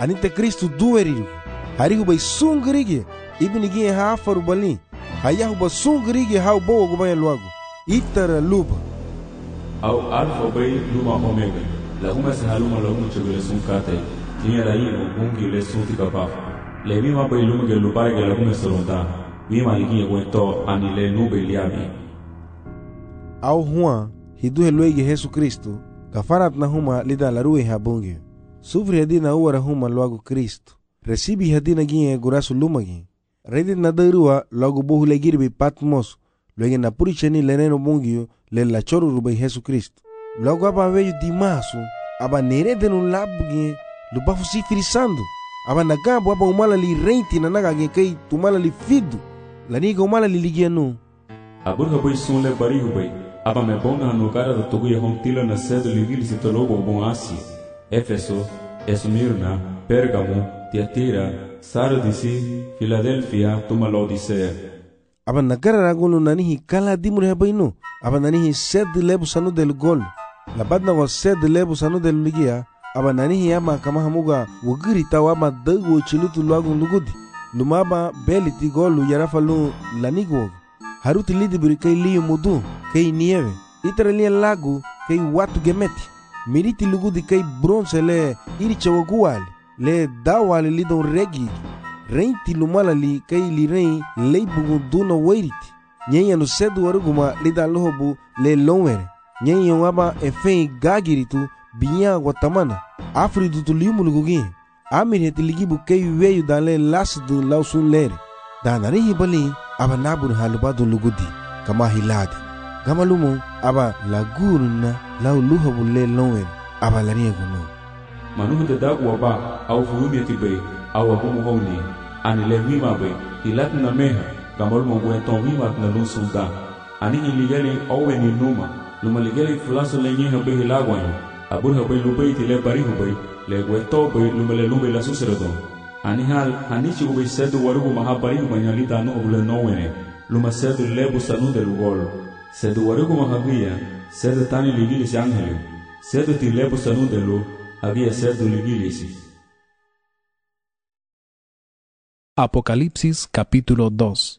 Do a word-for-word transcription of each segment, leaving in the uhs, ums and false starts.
anite Kristo dueriru harihu bay sungrige ibnigi ha faru bali hayahu ba sungrige ha bo gubay luago itara luba au alfa bay luma omega la uma se haluma la uma chegule sunkate tinha daí no bungi le sunti kapa le mima bay luma ge lupare ge la uma solonta mima ligi wento ani le nube liabi au huan hidu heluege Jesus Kristo kafarat na huma lida la rue ha bungi sufri hadina uara huma luago Kristo recibi hadina gie gurasu lumagi redi na darua logo bohu le girbi Patmos luege na puricheni leneno bungio le la choru rubai Jesus Kristo logo aba veio dimasu aba nere denu labugie lubafu sifirisando aba nagambo aba umala li renti na naga ge kai tumala li fidu la niga umala li ligianu aburga boy sun le bari hubai aba me bona no cara do togu ye hontila na sede ligili se tolobo bon asi Éfeso, Esmirna, Pérgamo, Tiatira, Sardisi, Filadelfia, tuma Laodicea. Aba nagara ragolo nanihi kala dimure habaino. Aba nanihi sed lebu sanu del gol. Labadna wa sed lebu sanu del ligia. Aba nanihi ama kama hamuga wagiri tawa ama dagu chilutu luagu lugudi. Lumaba beliti golu yarafalu lanigwog. Haruti lidi buri kay liyo mudu, kay nieve. Itaralia lagu kay watu gemeti. Miriti lugudi kay bronze le iricha waguali. Le dawali li don regi. Reinti lumala li kay li rein leibugu duna wairiti. Nyenya no sedu waruguma li da lohobu le longwere. Nyenya waba efei gagiritu binya guatamana. Afridu tu liumu lugugi. Amir heti ligibu kay weyu da le lasidu lausun lere. Da narihi bali aba nabun halubadu lugudi kama hiladi. Gamalumu aba laguruna lau luhobu le longwere aba lariya guno. Manuhu de dagu waba au furumiyati bay au abumu honi ani le wima bay ilat na meha gamal mo gwenton wima na lunsunda ani iligeli owe ni numa luma ligeli fulaso le nyeha bay hilagwanyo aburha bay lubay ti le barihu bay le gweto bay luma le lube la suseredon ani hal hanichi ubay sedu warugu maha barihu banyali danu obule nowene luma sedu lebu sanu de lugol sedu warugu maha guia sedu tani ligili si angelu sedu ti lebu sanu de lu había sido ligilisi. Apocalipsis capítulo dos.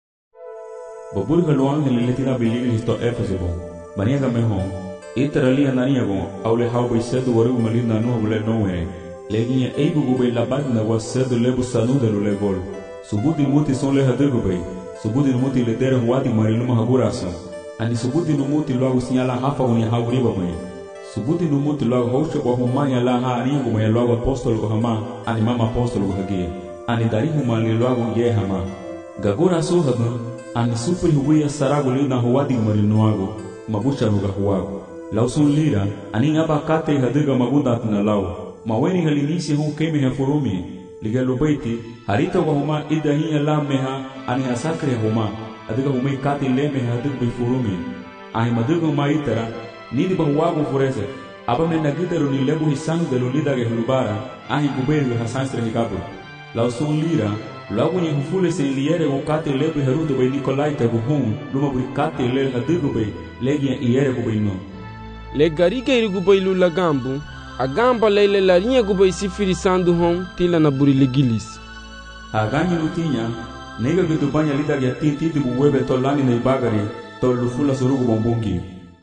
Bobul halo ángel le tira biligilis to Éfeso bon. Maniaga mehon. Iteralia naniago aule haubai sedu waru malina no bule noe. Leginya eibu gubei labadna was sedu lebu sanu de legol. Subudi muti son le hadego bei. Subudi muti le dere huadi mariluma haguraso. Ani subudi muti logo signala hafa unia hauriba bei. Subuti no muti logo hoste ko humanya la ha ani ko me logo apostolo ko hama ani mama apostolo ko hage ani dari huma le logo ye hama gagura so hagu ani super huya sarago le na huadi mari noago mabucha no gahuago lausun lira ani ngaba kate hadiga maguda na lao maweni halinisi hu kemi ha furumi ligalo baiti harita ko huma idahiya la meha ani asakre huma adiga huma kate le meha adiga bi furumi ai madigo maitara nidi ba wago furese aba me nagidero ni lebu hisanu de lulida ge hulubara ahi guberu hasanstre hikabu la son lira lagu ni hufule se liere o kate lebu herudo be nikolai te buhun luma burikate le hadigo be legi iere go be no le garike iri go be lula gambu agamba lele la linha go be sifirisando hon tila na buri legilis aganyi lutinya nega gitu banya lida ge titi de buwebe tolani ne bagari tolufula surugo bombongi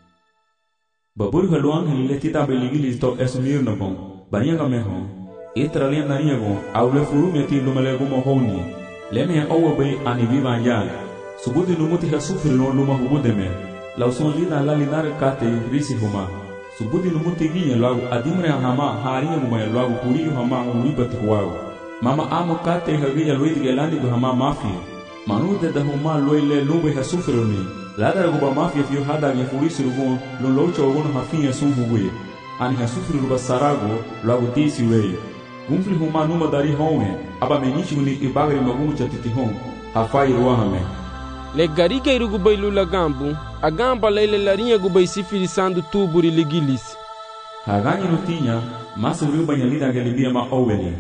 Babur haluang hele tita beligili to Esmirna bon baniaga meho itralia naniago aule furumeti lumele gumo honi leme owo be ani viva ya subudi numuti hasufri no luma hubudeme lauson lina la linar kate risi huma subudi numuti ginya lagu adimre hama hariya muma lagu puri hama uribati huago mama amo kate hagiya luiti gelani hama mafi manu de da huma loile lube hasufri ni Lada ruba mafia fio hada ya furisi rugon lo locha ogono hafinha sunhuwe ani hasufri ruba sarago lago tisi wei gumfli huma numa dari home aba menichi ni ibagri magumu chatiti home hafai ruahame le garika irugu bailula gambu agamba lele larinha gubai sifirisando tuburi ligilis haganyi nutinya masu ruba nyalida galibia ma oweli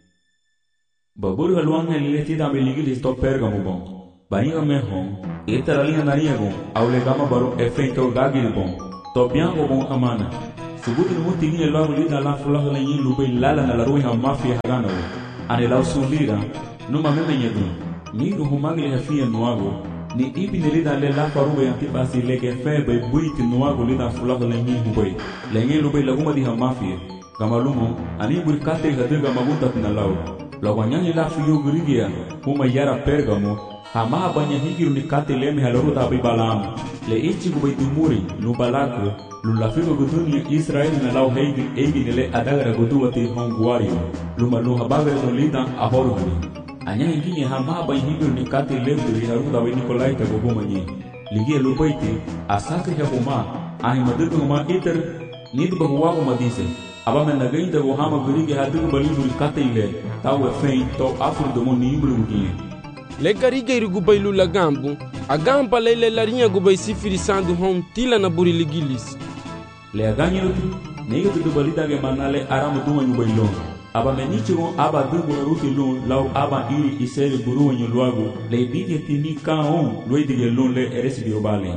baburu haluanga liletida beligilis to Pergamo bon Baniga mehon, iteralia nariago, aule gama baro efeito gagiri bon, to biango bon amana. Subuti numuti ngi lo lida la fulaho la yin lubay lala na la ruha mafia hagana wo. Ane la usulira numa meme nyedu. Ni ruhu magli hafia nuago. Ni ibi ni lida le la faruwe antipasi leke febe buiti nuago lida fulaho la yin lubay. La yin lubay la guma di ha mafia. Gamalumo ani burkate hadiga magunta pinalaw. La wanyani la fiyo gurigia huma yara Pergamo. Hama banya higiru ni kate leme halaruta abibalam. Le ichi gubay dumuri lubalako. Lulafigo guduni Israel na lau heigi eigi nile adagara guduwati honguario. Luma luha bagare no lida ahoruhani. Anya hingini hama banya higiru ni kate leme haruta we Nikolaita gogomanyi. Ligia lupaiti asakri ya huma. Ahi madudu huma iter nidu bahuwago madise. Aba men nagainda go hama gurigi hadigu baliburi kate ile. Tawe fein to afur domo ni imbulu gugie. Le gariga irugubay lula gambu, a gampa lele larinha gubay sifiri sandu hom tila na buri ligilis. Le aganyi ruti, nega du balida ge manale aramu duwa nyubay lon. Aba menichigo aba dugu na ruti lon, lau aba iri isere buruwa nyuluago, le bidi tini ka on, lue dige lon le eresi biobale.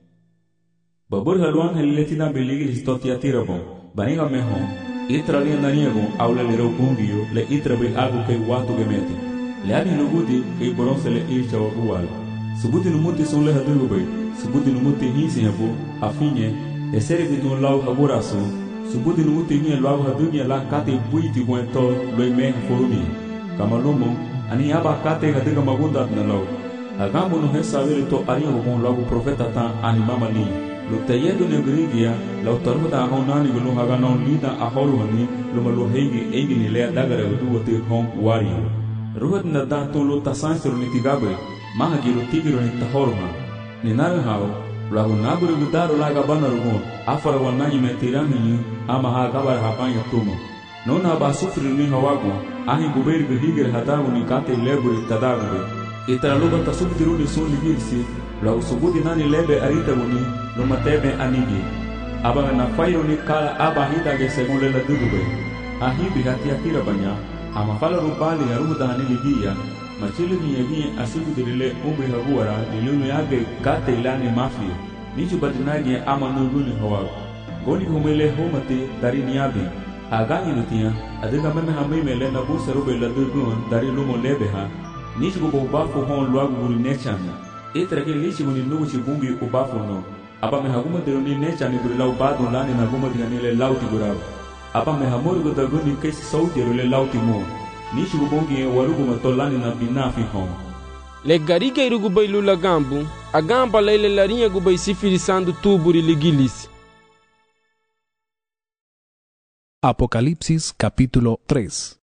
Babur haluan heliletina beligilis totia tirabon, baniga mehon, itra lia naniago, aula le raupungiyo, le itra be algo ke watu gemete. Le ani luguti ke boronse le ircha wagual. Subuti numuti son le hadugo bay. Subuti numuti hinsi habu afinye esere bidun lau haburaso. Subuti numuti ni lau hadunya la kate buiti buento lo me forumi. Kamalumo ani aba kate hadiga magunda na lau. Agambo no hesavere to aria bon lau profeta ta animama ni. Lo tayedo ne grigia lau taruda honani gulu hagano lida ahoruhani lo malo heigi eigi ni le dagara gudu wote hon wario. Ruhat na dato lo tasansero ni tigabe, maha giro tigiro ni tahorma. Ni nare hao, lagu naburu gudaro laga bana rumo, afara wananyi metirani yu, ama haa gabar hapanya tumo. Nona ba sufri ni hawago, ahi guberi gihigir hadago ni kate leburi tadagube. Itara luga tasubtiru ni sun ligirsi, lagu subudi nani lebe arita guni, luma tebe anigi. Aba na fayo ni kala aba hidage segun lela dugube. Ahi bihati akira banya, ama fala rubali ya ruda haniligia machili ni yegi asiku dilile umri haguara nilunu yage kate ilani mafia nichu badinagi ama nuguni hawa goni humele homate dari niyabi agani nutia adiga meme hamimele na busa rube la dugun dari lumo lebeha nichu go bafu hon luagu guri nechana itrake lichi guni nugu chibungi ubafu no aba me haguma diruni nechani guri lau badu lani na guma diganile lauti gurabu apa me hamori go daguni kesi sauti rule lauti mo nishi go bongi warugo matolani na binafi hon le gariga irugubay lula gambu a gamba lele larinha gubay sifiri sandu tuburi ligilis. Apocalipsis capítulo tres.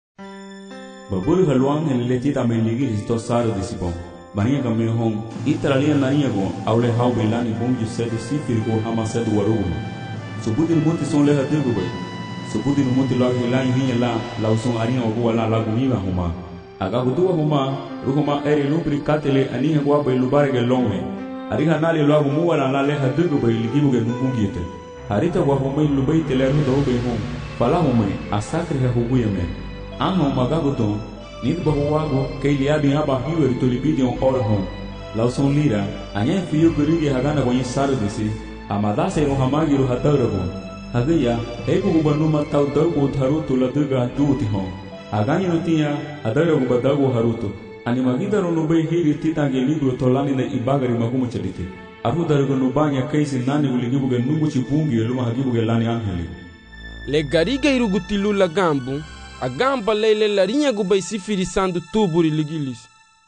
Baburi haluan helileti ta meligis to saro disipon bania game hon itralia nania go aule hau belani bongi sedu sifiri go hama sedu warugo subuti muti son le hadigo bay Subuti numuti lag hilang hinya la lausung aringa ogo la lagu miwa huma. Aga hutua huma ruhuma eri lupri katele anihe gwa bay lubare ge longwe. Ariha nali lagu muwa la la leha dugu bay ligibu ge nukungite. Harita gwa humay lubay tele ruda ube hum. Fala humay asakri ha huguye me. Anga umagaguton nid bahuwago kay liabi haba hiwe ritolibidi on ora hum. Lausung lira anya fiyo gurigi hagana kwenye saru disi. Amadase yung hamagi ruhatawra hum. Hagaya, eko gubanuma tau dago haruto la duga duti hon. Agani nutia, adara gubadago haruto. Animagida ronubay hiri titange libro tolani na ibagari magumu chaliti. Aru darugo nubanya kaisi nani uligibuge nugu chibungi luma hagibuge lani angeli. Le gariga iruguti lula gambu, a gamba lele larinha gubay sifiri sandu tuburi ligilis.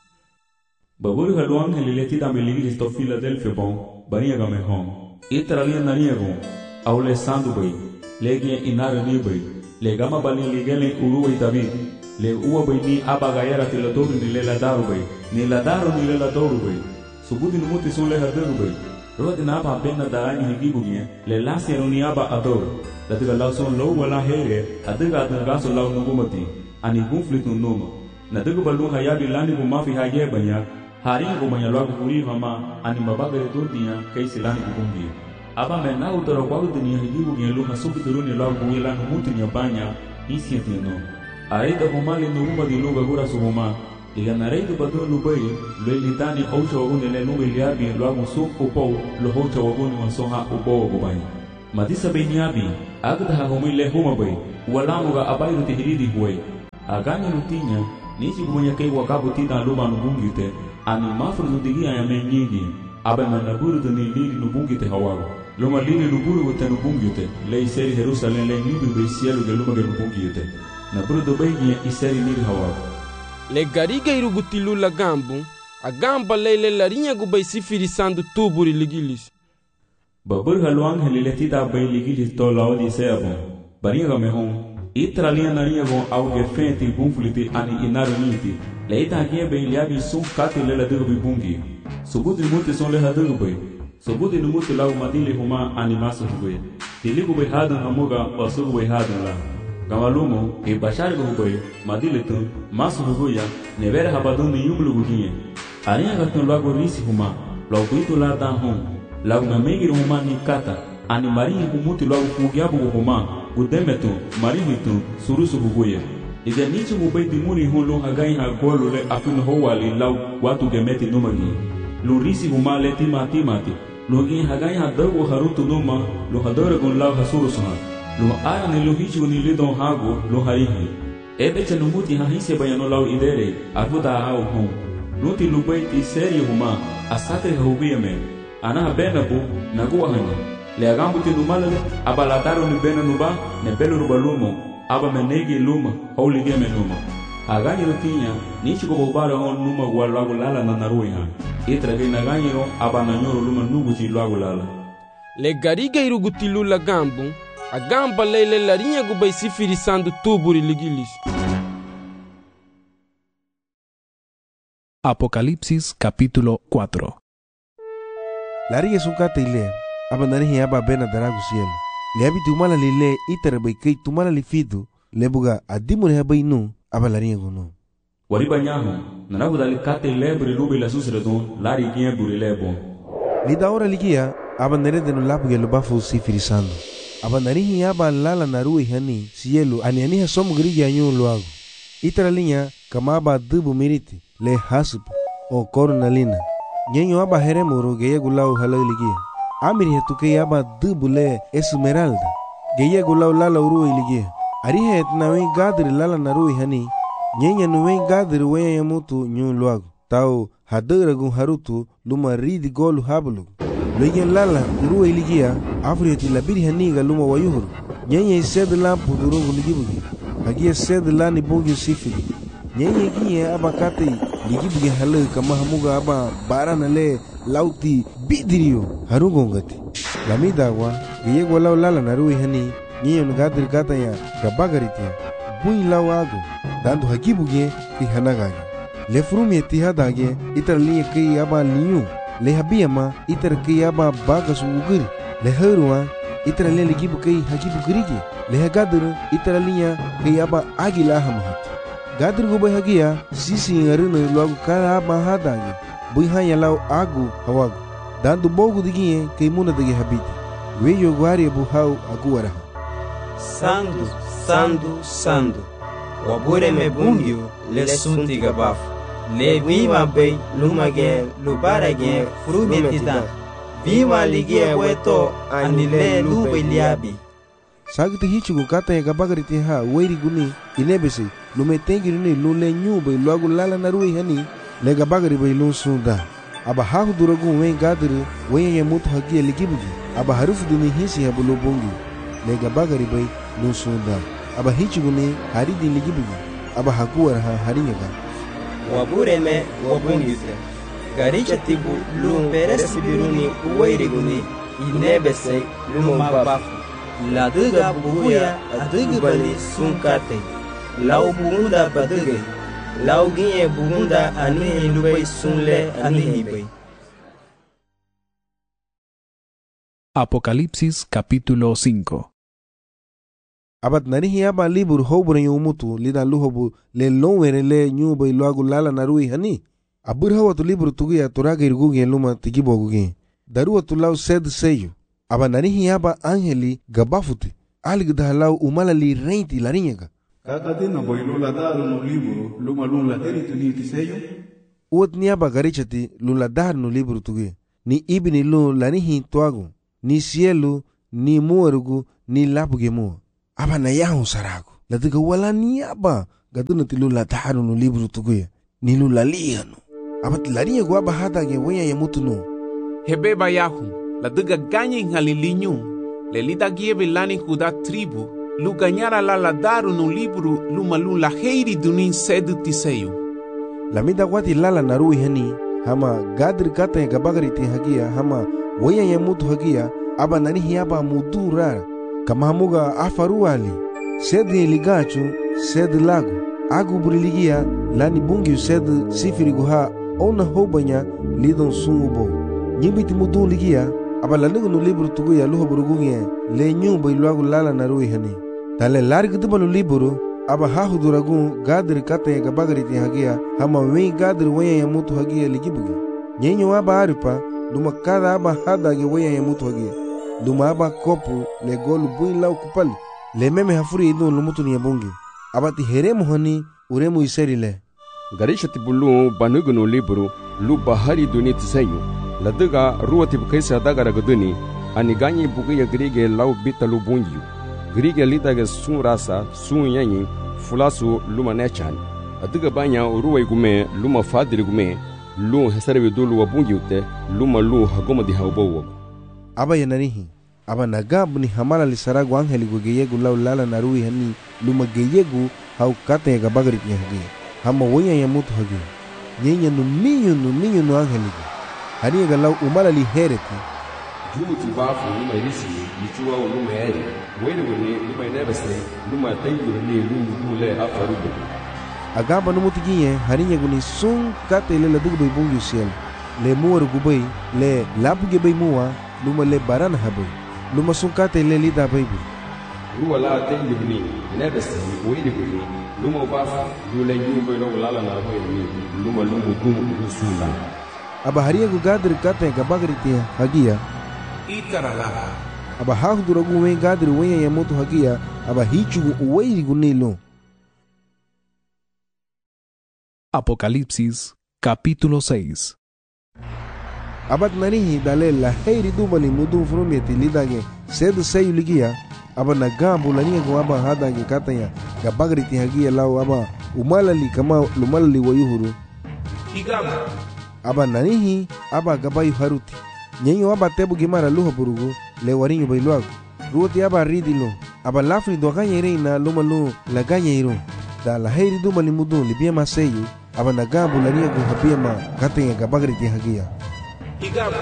Baburi halu angeli letita me ligilis to Philadelphia bon, bania game hon. Itaralia naniago. Aule sandu bay, legi inara ni bay, le gama bali ligele uruwa David, le uwa bay ni aba gayara tiladoru ni lela daru bay, ni la daru ni lela doru bay, subuti numuti son le hadaru bay, rodi na aba benna darani higibugie, le lasi ni aba adoru, latiga lauson low wala here, adiga adagaso lau nugumati, ani gunflit numa, nadiga balu hayabi lani gumafi haye banya, haringa gumanya lagu huri hama, ani mabagare durdiya kaisi lani gugungi. Aba me na utara kwa dunia higibu ngelu hasubi duruni lau kuila numuti nyabanya isi atino. Aida humali nuruma di luga gura suhuma. Iga nareidu badu lubai lo ilitani oucha waguni le nubi liabi lo agu suk upou lo hocha waguni wasoha upou wagubani. Madisa Beniabi, Agda Homile Homabay, Walamuga Abayu Tehidi Huay, Aganya Nutinya, Nichi Bunyake Wakabutina Luma Nubungite, and Mafru Digi I am Nyigi, Abamanaburu than Lili Nubungite Hawago. Loma Lili Nuburu with Nubungite, lay Seri Jerusalem, lay Nibu Cielo de Luma Nubungite. Naburu do Bay is Seri Nil Hawago. Le Gariga Irugutilu la Gambu, a gamba lele la rinha gubay sifirisando tuburi ligilis. Babur Haluang Heliletita Bay Ligilis to Laudi Seabon, Bariga Mehon, Italian Nariagon Auge Fenti Bumfliti and Inaroniti, Leita here Bay Liabi Sum Kati Lela Durbi Bungi, Subuti Muti Son Leha Durbe, Subuti Numuti Lau Madili Huma Animasu Hube, Tilibu Hadan Amuga or Subu Hadan La. Gamalumo, e Bashar Gubay, Madilitu, Masu Huguya, Nevera Habadun Yumluguie, Aria Gatun Lago Risi Huma, Loguito La Dan Home, Lagna Megir Huma Nikata, Ani Maria Humuti Lago Fugiabu Huma, Udemetu, Marihitu, Surusu Huguya. Is a niche who bay the Muri Hulu Hagai Hagolule Afin Howali Lau Watu Gemeti Numagi, Lurisi Huma Letima Timati, Lugin Hagai Hadago Harutu Numa, Luhadoragon Lau Hasurusan. Lo aran lo hichu ni lidon hago lo harihi. Ebe che numuti hahise bayano lau idere, arhuda hao hon. Nuti lubaiti seri huma, asate hubiyame. Anaha benabu, nagua hanya. Le agambuti numalale, abalataro ni bena nuba, ne belo rubalumo, aba menegi luma, holy game numa. Agani rutinya, nichi ko bobara hon numa gualago lala na naruiha. Itra ge naganyero, aba nanyoro luma nubuchi luago lala. Le Gariga Irugutilu la Gambu, a gamba lele la rinha gubay sifirisando tuburi ligilis. Apocalipsis capítulo cuatro. La rinha sunkata ile, abanarihi aba bena daragu cielo. Le abi tumala lile itara bay kay tumala lifidu, lebuga adimune habay nu, aba la rinha gono. Wariba nyaho, nanagu dali kate lebre lubi la susredon, lari gien buri lebo. Lida ora ligia, abanarede no labu gelo bafu sifirisando. Abanarihi aba lala narui hani cielo ani ani hasom grigi anyu luago. Itralinya kama aba dubu miriti le hasp o cornalina. Nyenyo aba heremuro geya gulau halaligia. Amiri hetuke aba dubu le esmeralda. Geya gulau lala urui ligia. Arihe etnawi gadri lala narui hani. Nyenya nuwe gadri wenya yamutu nyu luago. Tau haduragun harutu luma ridi golu hablu. Loyen lala urui ligia. Afrieti labiri haniga luma wayuhuru. Nyenye sed la pudurungu ligibugi. Hagia sed la ni bongyu sifiri. Nyenye gie aba kate ligibugi halu kama hamuga aba barana le lauti bidirio harugongati. Lamida wa gie walau lala narui hani. Nyenye nugadri kata ya gabagaritia. Bui lau agu. Dandu hagibugi ki hanagagi. Le frumi etihadage itarliye ki aba liyu. Le habiyama itar ki aba bagas uguri. Le herua itara le ligibu kai hagibu grigi le hagadru itara linya kai aba agila hamahat gadru go bay hagia sisi ngaruna logo kara aba hadagi bui hanya lau agu hawagu dandu bogu digie kai muna digi habiti weyo gwari bu hau aguara sandu sandu sandu wabure me bungyo le sunti gabafu le viva bay lumage lubarage frumetida Viva ligia weto anile lube liabi. Sagti hichugu kata ya gabagariti ha weri guni inebesi lume tengi ni lule nyube luagu lala narui hani le gabagari bay lun sunda. Aba hahu duragu wen gadri wen ya mutu hagia ligibugi. Aba harufu duni hisi habu lubungi le gabagari bay lun sunda. Aba hichugu ni haridi ligibugi. Aba hakuar ha harinyaga. Wabure me wabungite. Garicha tibu lumperesi biruni uwairiguni inebese lumbabafu. La duga buguya adugu bali sunkate. Lau bugunda baduge. Lau ginye bugunda anihi lubay sunle anihi bay. Apocalipsis capítulo cinco. Abat narihi aba libur hobure yumutu lida luhobu le lowere le nyubay luagu lala narui hani. Abur watu libro tugia turaga irgugi luma tigibogugi. Daru watu lau sed seyo. Aba narihi aba angeli gabafuti. Aligda lau umala li reinti larinyaga. Kakatina boilu la daru no libro luma lula heritu ni tiseyo. Uot ni aba garichati lula daru no libro tugia. Ni ibini lu lanihi tuagu. Ni cielo ni muarugu ni lapuge mua. Aba na yahu saragu. Latiga wala ni aba. Gaduna tilu la taharu no libro tukuya. Nilu la liyanu. Aba tilariya gu aba hata ge waya ya mutu no. Hebeba yahu. Latiga ganyi ngalilinyu. Lelita gieve lani kuda tribu. Lu ganyara la la daru no libro lumalu la heiri dunin sedu tiseyu. La mida wati lala narui hani. Hama gadri kata ya gabagari ti hagia. Hama waya ya mutu hagia. Aba nani hiaba mudu rara. Kama hamuga afaru ali. Sedi ligachu, sedi lagu. Agu buriligia lani bungi sedi sifiri guha ona hobanya lidon sungubo. Nyibiti mudu ligia. Aba lanigu no libro tuguya luho burugunye. Le nyumba iluagu lala narui hani. Tale lari kutuba no libro. Aba hahu duragun gadri kata ya gabagari ti hagia. Hama wei gadri waya ya mutu hagia ligibugi. Nyenyo aba aripa. Luma kada aba hada ge waya ya mutu hagia. Luma aba kopu le golu bui lau kupali. Le meme hafuri idun lumutu ni yabungi. Abati heremu hani uremu iseri le. Garisha tibulu banugu no libro lu bahari duni tisayu. Ladaga ruwa tibukesa dagara gaduni. Aniganyi bugiya grige lau bita lu bungiyu. Grige lidaga sun rasa sun yanyi fulasu luma nechan. Adiga banya ruwa igume luma fadiri gume. Lu hesariwe dulu wabungi ute luma lu hagoma di haubowo. Aba yanarihi. Aba nagabu ni hamala li saragu angeli gu geyegu lau lala narui hani luma geyegu hau kata ya gabagari ti hagi. Hama wanya ya mutu hagi. Nyenya nu minyo nu minyo nu angeli gu. Hani ya lau umala li hereti. Jumu tibafu luma irisi lichua u luma eri. Wele wene luma inebese luma tengu ni lumu dule afarubu. Agamba no mutiginye hani ya guni sun kata ile ladugu bai bungi usiel. Le muar gubai le lapuge bai mua luma le barana habai. Luma sun kata ile lida bai bu. Ruwa la tengu ni inebese wele wene luma bafu lule nyumba ilo lala na bai ni luma lumu dumu usula. Aba hariya gu gadri kata ya gabagari ti hagia. Itaralaga. Aba hahu duragu wen gadri wenya ya mutu hagia. Aba hichu gu uweiri gu nilo. Apocalipsis, capítulo seis. Abat nanihi dale la heiri dumali mudu frumeti lidage sedu seyu ligia. Aba nagambu lania gu aba hadage katanya gabagri ti hagia lau aba umalali kama lumalali wayuhuru. Igama. Aba nanihi aba gabayu haruti. Nyenyo aba tebu gimara luha burugu le warinyo bailuagu. Ruoti aba ridilo. Aba lafri do ganya reina lumalu la ganya iru. Da la heiri dumali mudu libia maseyu. Aba nagambu lania gu hapia ma katanya gabagri ti hagia. Igama.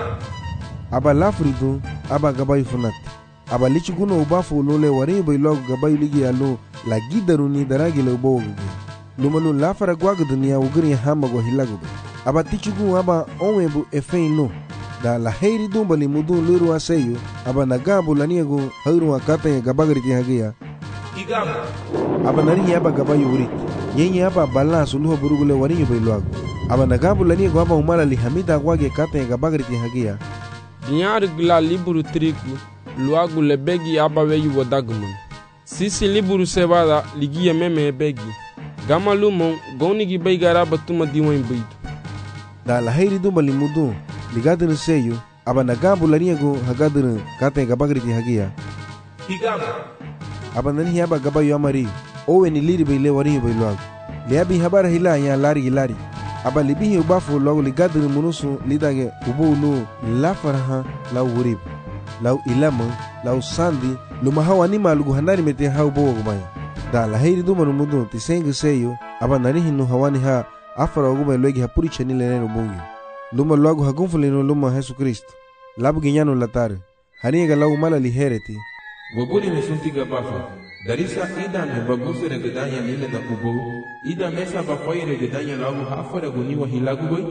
Aba lafri do aba gabayu funati. Aba lichi guno ubafu lole warinyo bailuagu gabayu ligi alu la gidaru ni daragi le ubo gugu. Lumalu lafara guagu dunia ugiri hama go hilagu. Aba tichugu aba onwebu efein no. Da la heiri dumbali mudu luru aseyu. Aba nagambu lania gu hauru wa katanya gabagri ti hagia. Igama. Aba narihi aba gabayu uriti. Nyenye aba bala suluho burugule warinyo bailuagu. Aba nagambu lania gu aba umala li hamida gwage katanya gabagri ti hagia. Dinyari gula liburu triku luagu le begi aba weyu wadagman. Sisi liburu sebada ligia meme begi. Gama lumon goni gi baigara batuma diwan baitu. Da la heiri dumbali mudu ligadin seyu. Aba nagambu lania gu hagadin katanya gabagri ti hagia. Igama. Aba nanihi aba gabayu amari. Owe ni liri baile warinyo bailuagu. Liabi habara hila ya lari hilari. Aba libihi ubafu logo ligadin munusu lidage ubu nu lafaraha lau urib. Lau ilama, lau sandi, lumahawa ni malugu hanari mete hau bogo gumaya. Da la heiri dumanu mudu tisengu seyu. Aba nanihi nu hawani ha afara oguma iluegi hapuri chanile nenu bungi. Luma logo hagunfulinu luma Jesu Kristo. Labu ginyanu latare. Haniga lau mala lihereti. Wabuni mesuntiga bafa. Darisa ida me babuse regedanya nile na ubo. Ida mesa bafoi regedanya lagu hafara guniwa hilagu boy.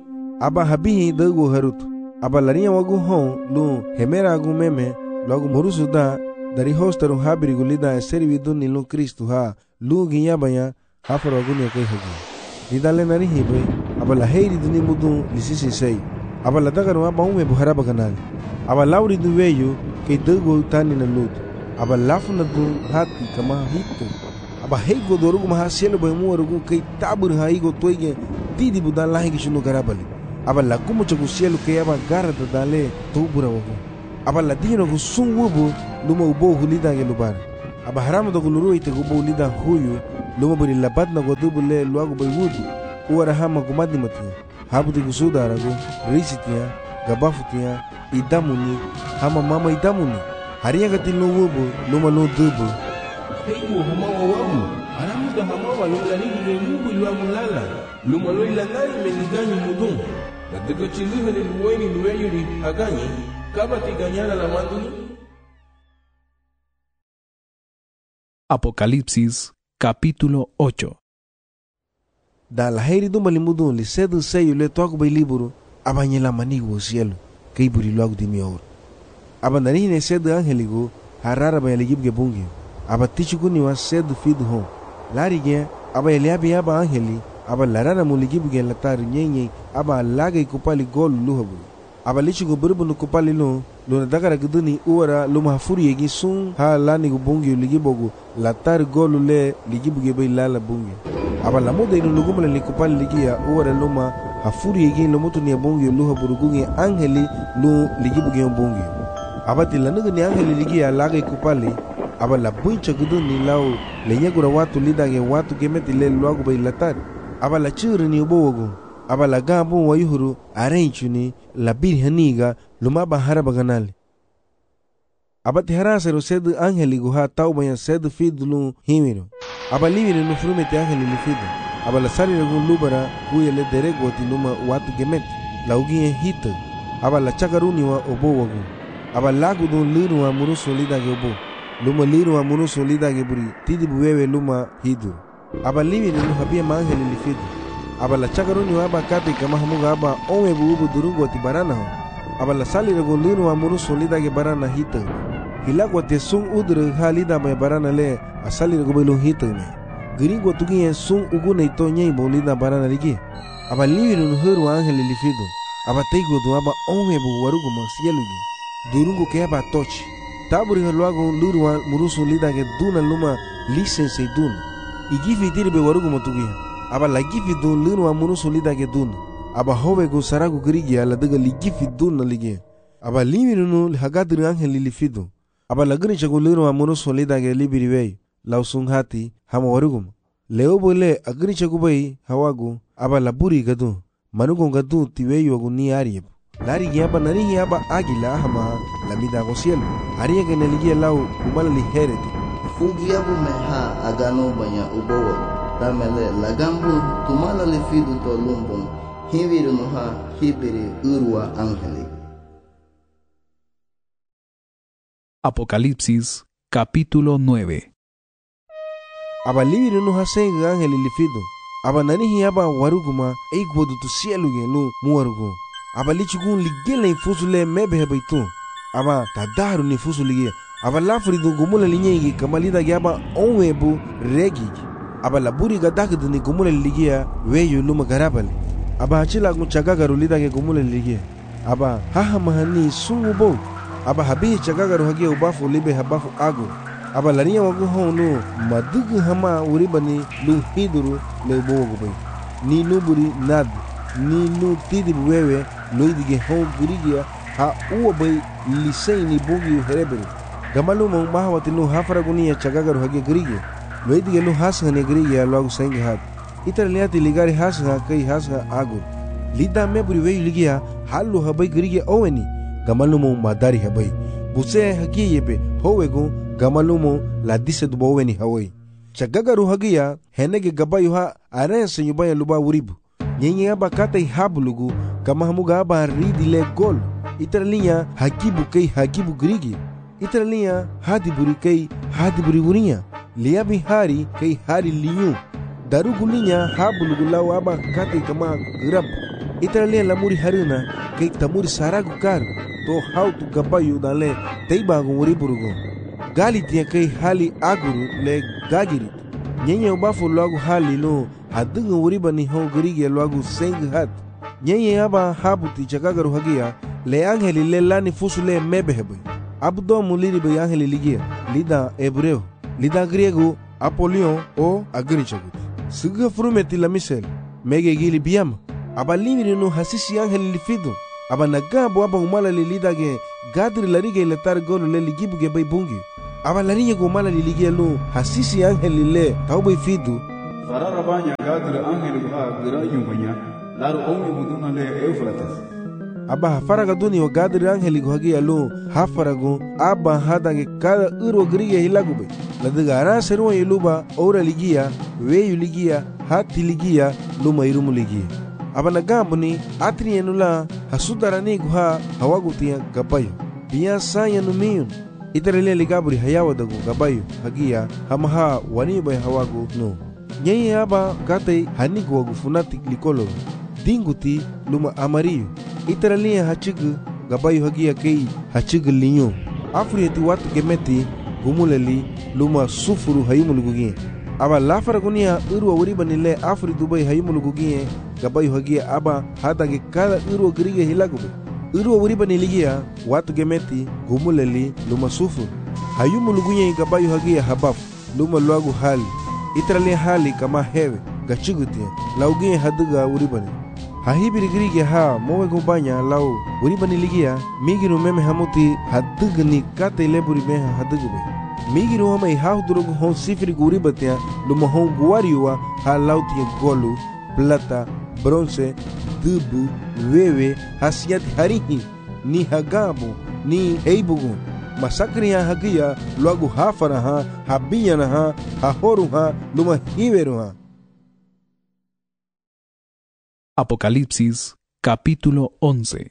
Aba habihi dagu harutu. Aba lania wagu hon lu hemera agu meme lagu murusu da dari hostaru habiri gulida eseri viduni lu Kristu ha lu ginyabanya hafara guni kai hagi. Didale nari hibe aba la heiri duni mudu lisisi sei. Aba la dagaru aba ume buharaba kanali. Aba lauri du weyu kei dagu tani na lutu. Aba lafuna du hati kama hitu. Aba heigo dorugu maha sielo bai muarugu kei tabur haigo toige tidi budan lahi kishunu garabali. Aba lagumu chagu sielo kei aba garata dale tubura wagu. aba la dino go sun wubu luma ubo hulida ge lubar aba haram do guluru ite go bolida huyu luma buri labat na go dubule luago bay wudu uara hama gumadi matia habu de gusudara go risitia gabafutia idamuni hama mama idamuni hariya gatil no wubu luma no dubu heiwo hama wawabu haramu da hama wa lula ni le mubu luago lala luma lo ilangari meniganyi mudun daga chilihe ni luweni luweyuri haganyi kaba tiganyana la manduni. Apocalipsis capítulo ocho. Da la heiri do malimudun li sedu seyo le toco bay liburu abanyela manigo cielo kay buri logo di mior abandani ne sedu angeligo harara bay ligib ge bungi abatichu kuni wa sedu fidu hon larige aba eliabi aba angeli aba larara mu ligib ge latar nyenye aba lagay kupali gol luhabu aba lichu go burbu no kupali lo lo dagara guduni uara lo mahfuri yegi sun ha lani go bungi ligibogo latar gol le ligib ge bay lala bungi aba la moda ino lugumala li kupali ligia uara loma hafuri yegi lo mutu ni bungi luha burugungi angeli lo ligibu ge bungi aba tilanuga ni angeli ligia lagay kupali aba la buncha guduni lao le nyegura watu lidage watu gemeti le luago bay latar aba la churu ni ubogo aba la gambo wa yuhuru arenchuni la birhaniga luma bahara baganali aba tiharasero sed angeli guha taubaya sed fidlu himiro aba livire no frumete angeli lifido aba la sali gun lubara huyele derego tinuma watu gemet la ugie hit aba la chagaruni wa obowagu aba lagu don liru wa muruso lidage obo luma liru wa muruso lidage buri tidi buwewe luma hidu aba livire no habia mangeli lifido aba la chagaruni wa aba kati kama hamuga aba onwe buubu durungo ti barana ho aba la sali rego liru wa muruso lidage barana hit hilagwa te sun udre halida me barana le asali rego belo hit me gringo tugi sun ugune to nyei bolida barana ligi aba livire no heru angeli lifido aba teigo do aba onwe bu warugo masielugi durungo ke aba toch taburi halwago liru wa muruso lidage duna luma license duna igifi dirbe warugo motugi aba la gifi dun liru wa muruso lidage duna aba howe go sarago grigi ala daga ligifi duna ligi aba livire no hagadri angeli lifido aba la gri chago liru wa muruso lidage libiri wei lausun hati hama warugum leo bole agri chago bai hawago aba la buri gadu manugo gadu tiwe yogo ni ariyeb lari yaba nani yaba agila hama la mida go cielo ariya ke neligia lau umala li hereti fugiabu meha agano banya ubowo tamele lagambu tumala li fidu to lumbun hiviru noha hibiri urwa angeli. Apocalipsis capítulo nueve. Aba libiri no hasenga angeli lifido aba nani aba waruguma eikwodu tu cielo genu muwarugo aba lichigun ligela infusule mebe hebaitu aba tadaru ni fusulige aba lafri do gumula linyegi kamalida gaba onwebu regi aba laburi gadak ni gumula ligia weyo luma garabale aba hachila gun chagagaru lidage gumula ligia aba haha mahani sungubo aba habihi chagagaru hagia ubafu libe habafu agu aba lania wagu hono madugu hama uribani lu hiduru le bogo bay ni nuburi nad ni nu tidi wewe loidige ho gurigia ha uwa bay lisay ni bogi herebere gamalu mo mahawati nu hafraguni ya chagagaru hagia gurigi loidige lu hasane gurigi ya lagu sengi hat itar liati ligari hasha kai hasha agur lida meburi weyu ligia halu habay gurigi oweni gamalu mo madari habay buse hagia yebe howego gamalumo la dise du boweni hawai chagagaru hagia henege gabayu ha arense yubaya luba uribu nyenye aba kata hablugu kama hamuga aba ridi le gol itarlinya hakibu kai hakibu grigi itarlinya hadi buri kai hadi buri urinya liabi hari kai hari liyu darugulinya hablugu lawa aba kata kama grab itarlinya lamuri harina kai tamuri saragu kar to how to gabayu dale teibagu uriburugo gali tia kai hali aguru le gagiri nyenye ubafu lagu hali no hadunga uriba ni ho grigi lagu seng hat nyenye aba habuti chagagaru hagia le angeli le lani fusule mebehebe abdo muliri be angeli ligia lida hebreo lida griego apolion o agrichagut suga frumeti la misel mege gili biam aba limiri no hasisi angeli lifido aba nagabo aba umala li lidage gadri larige letar golu le ligibu ge bay bungi aba larinya go mala lilige lu hasisi angel le tawbay fidu farara banya gadri angel ga gira yumbanya laru omi buduna le Eufrates aba hafaraga duni wa gadri angel go hagi alu hafarago aba hadange kada uro grige hilagu bay ladiga ara seruwa iluba ora ligia weyu ligia hati ligia luma irumu ligia aba nagambuni atri enula hasudarani guha hawagutia gabayo biya saya numiyun itarele ligaburi hayawa dagu gabayo hagia hamaha wani bay hawagu no nyai aba gatai hanigu wagu funati likolo dinguti luma amariyo itarele hachigu gabayo hagia kei hachigu linyo afrieti watu gemeti gumuleli luma sufuru hayumulugugie aba lafaragunia irwa wuribanile afri dubai hayumulugugie gabayo hagia aba hadange kada irwa grige hilagube irwa wuribaniligia watu gemeti gumuleli luma sufuru hayumulugugie gabayo hagia habaf luma luagu hali itrali hali kama hewe gachigutia laugie haduga wuribani hahibiri grige ha mowe gubanya lau wuribaniligia migiru meme hamuti hadugni kate leburi meha hadugube migiru hama ha durugu hon sifiri guri batia luma hon guariwa ha lauti golu plata bronze dubu wewe hasiat harihi ni hagabu ni heibugu masakri ha hagia luagu hafara ha habiyana ha hahoru ha luma hiveru ha. Apocalipsis capítulo once.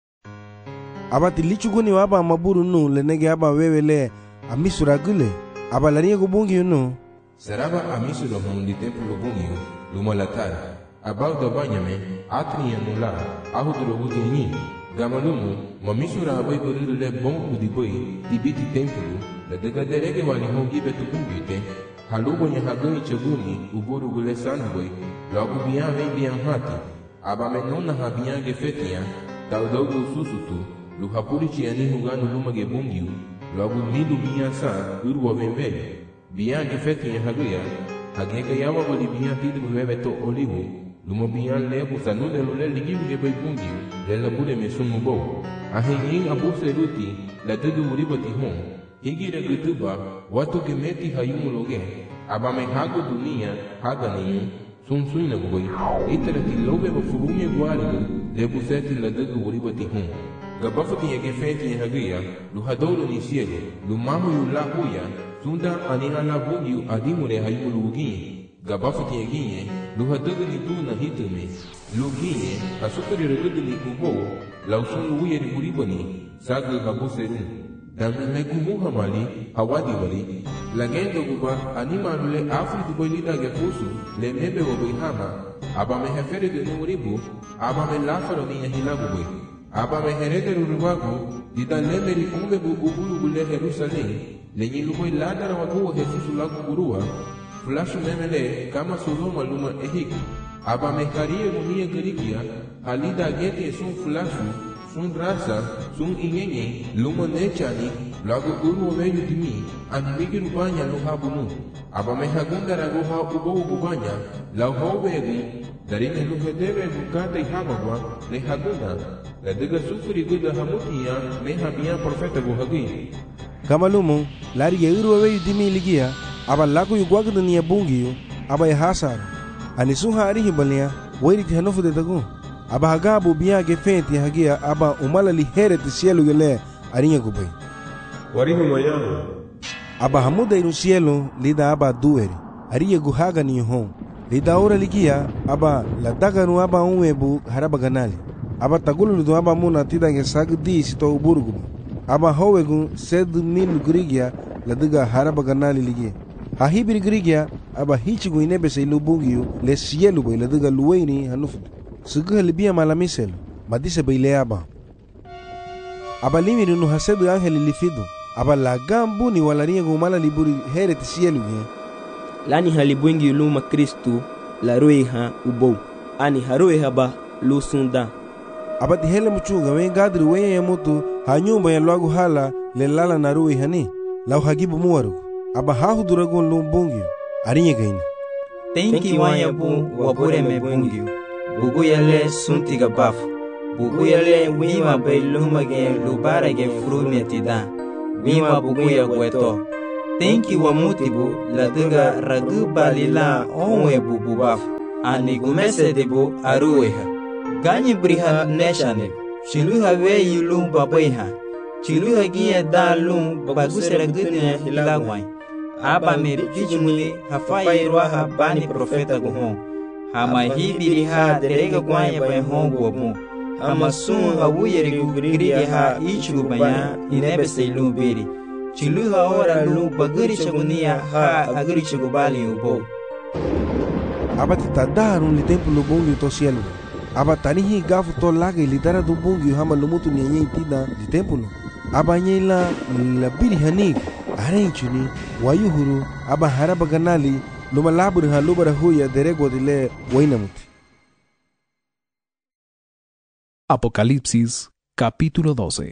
Abati lichuguni waba maburu nu lenege aba wewele amisura gule aba lariye gubungi nu seraba amisura hundi templo bungi luma latara abau da banyame atri anula ahudro gudini gamalumu mamisura abai buriru le bon udiboi dibiti templo le degaderege wani hongi betu bungite halugo nya hagoi chaguni uburu gule sanboi logo bian vem bian hati aba menona habian gefetia taudogo susutu luhapuri chiani hugano luma gebungiu logo milu bian sa urwa vemvele bian gefetia haguya hagega yawa wali bian tidu bebeto olivu luma bian lebu sanude lule ligiu gebei bungiu lela bude mesumu bo ahenyin abu seruti la tudu uribati hon higira gutuba watu gemeti hayumuloge aba me hago dunia haganiyu sun suina goi itara ti lobe ba furume gwari lebu seti la dagu uribati hon gabafati yake feti hagia lu hadolo ni siele lu mamu yula huya sunda anina la bungi adimure hayumulugi gabafati yake lu hadagu ni duna hitume lu gie asukari regudu ni kubo la usun uye ni uribani sagu gabuseru dan megu muhamali hawadi wali lagendo guba anima lule afri dubai lida gefusu le mebe wabihama aba me hefere de nuribu aba me lafaro ni hilagu boy aba me herede rurubago dida lemeri umbe bubulu gule Jerusalem le nyilumo ladara watu Jesus lagu gurua flashu memele kama Sodoma luma ehik aba me kariye munie gerikia halida gete sun flashu sun rasa sun ingenye luma nechani lagu guru weyu dimi animigi rubanya luhabunu aba me hagunda ragoha ubo ubanya lau howegu dari ne luhedebe bukata ihamagwa le hagunda la diga sufuri guda hamutia me habia profeta guhagi kamalumu lari yeiru weyu dimi ligia aba lagu yugwagdu ni bungiyo aba yahasar anisu hari hibalia wairi tihanofu de tagu aba hagabu biya gefenti hagia aba umala li heret cielo gele arinya gubai warihu mayamu aba hamuda iru cielo lida aba dueri ariya guhaga ni hon lida ora ligia aba la daganu aba unwebu haraba ganali aba tagulu do aba muna tidange sagdi sito uburgu aba howegu sed mil grigia la diga haraba ganali ligia hahibir grigia aba hichigu inebe se lubungiu le cielo boy la diga luweni hanufu sugu libia malamisel madise baile aba aba limiri no hasedu angel lifido aba la gambu ni walaria gumala liburi heret cielo ye lani halibwengi luma Kristu la roiha ubo ani haroiha ba lusunda aba di hele muchunga we gadri we ya mutu hanyumba ya lwagu hala le lala na roiha ni lau hagibu muwaru aba hahu duragon lumbungi arinya gaina tenki wanya bu wabure me bungi bugu yale suntiga bafu buguya le wima bay lumage lubarage frumetida wima buguya gweto tenki wa mutibu ladiga ragu balila onwe bububaf ani gumese debu aruweha ganyi briha neshane chiluha we yulum babaiha chiluha giye dalum bagusera gudne hilagwai aba me pichmuli hafaye roha bani profeta guhon hama hibiri ha derega gwanya bay hongo hama sun hawuyeri gurige ha ichu banya inebe seilu biri chiluha ora lu baguri chagunia ha aguri chagubali ubo abati tadaru ni tempo lo bongi to cielo aba tanihi gafu to laga lidara do bongi hama lumutu nyenye tida di tempo lo aba nyela la biri hanik arenchuni wayuhuru aba haraba ganali luma labur ha lubara huya derego dile wainamuti. Apocalipsis capítulo doce.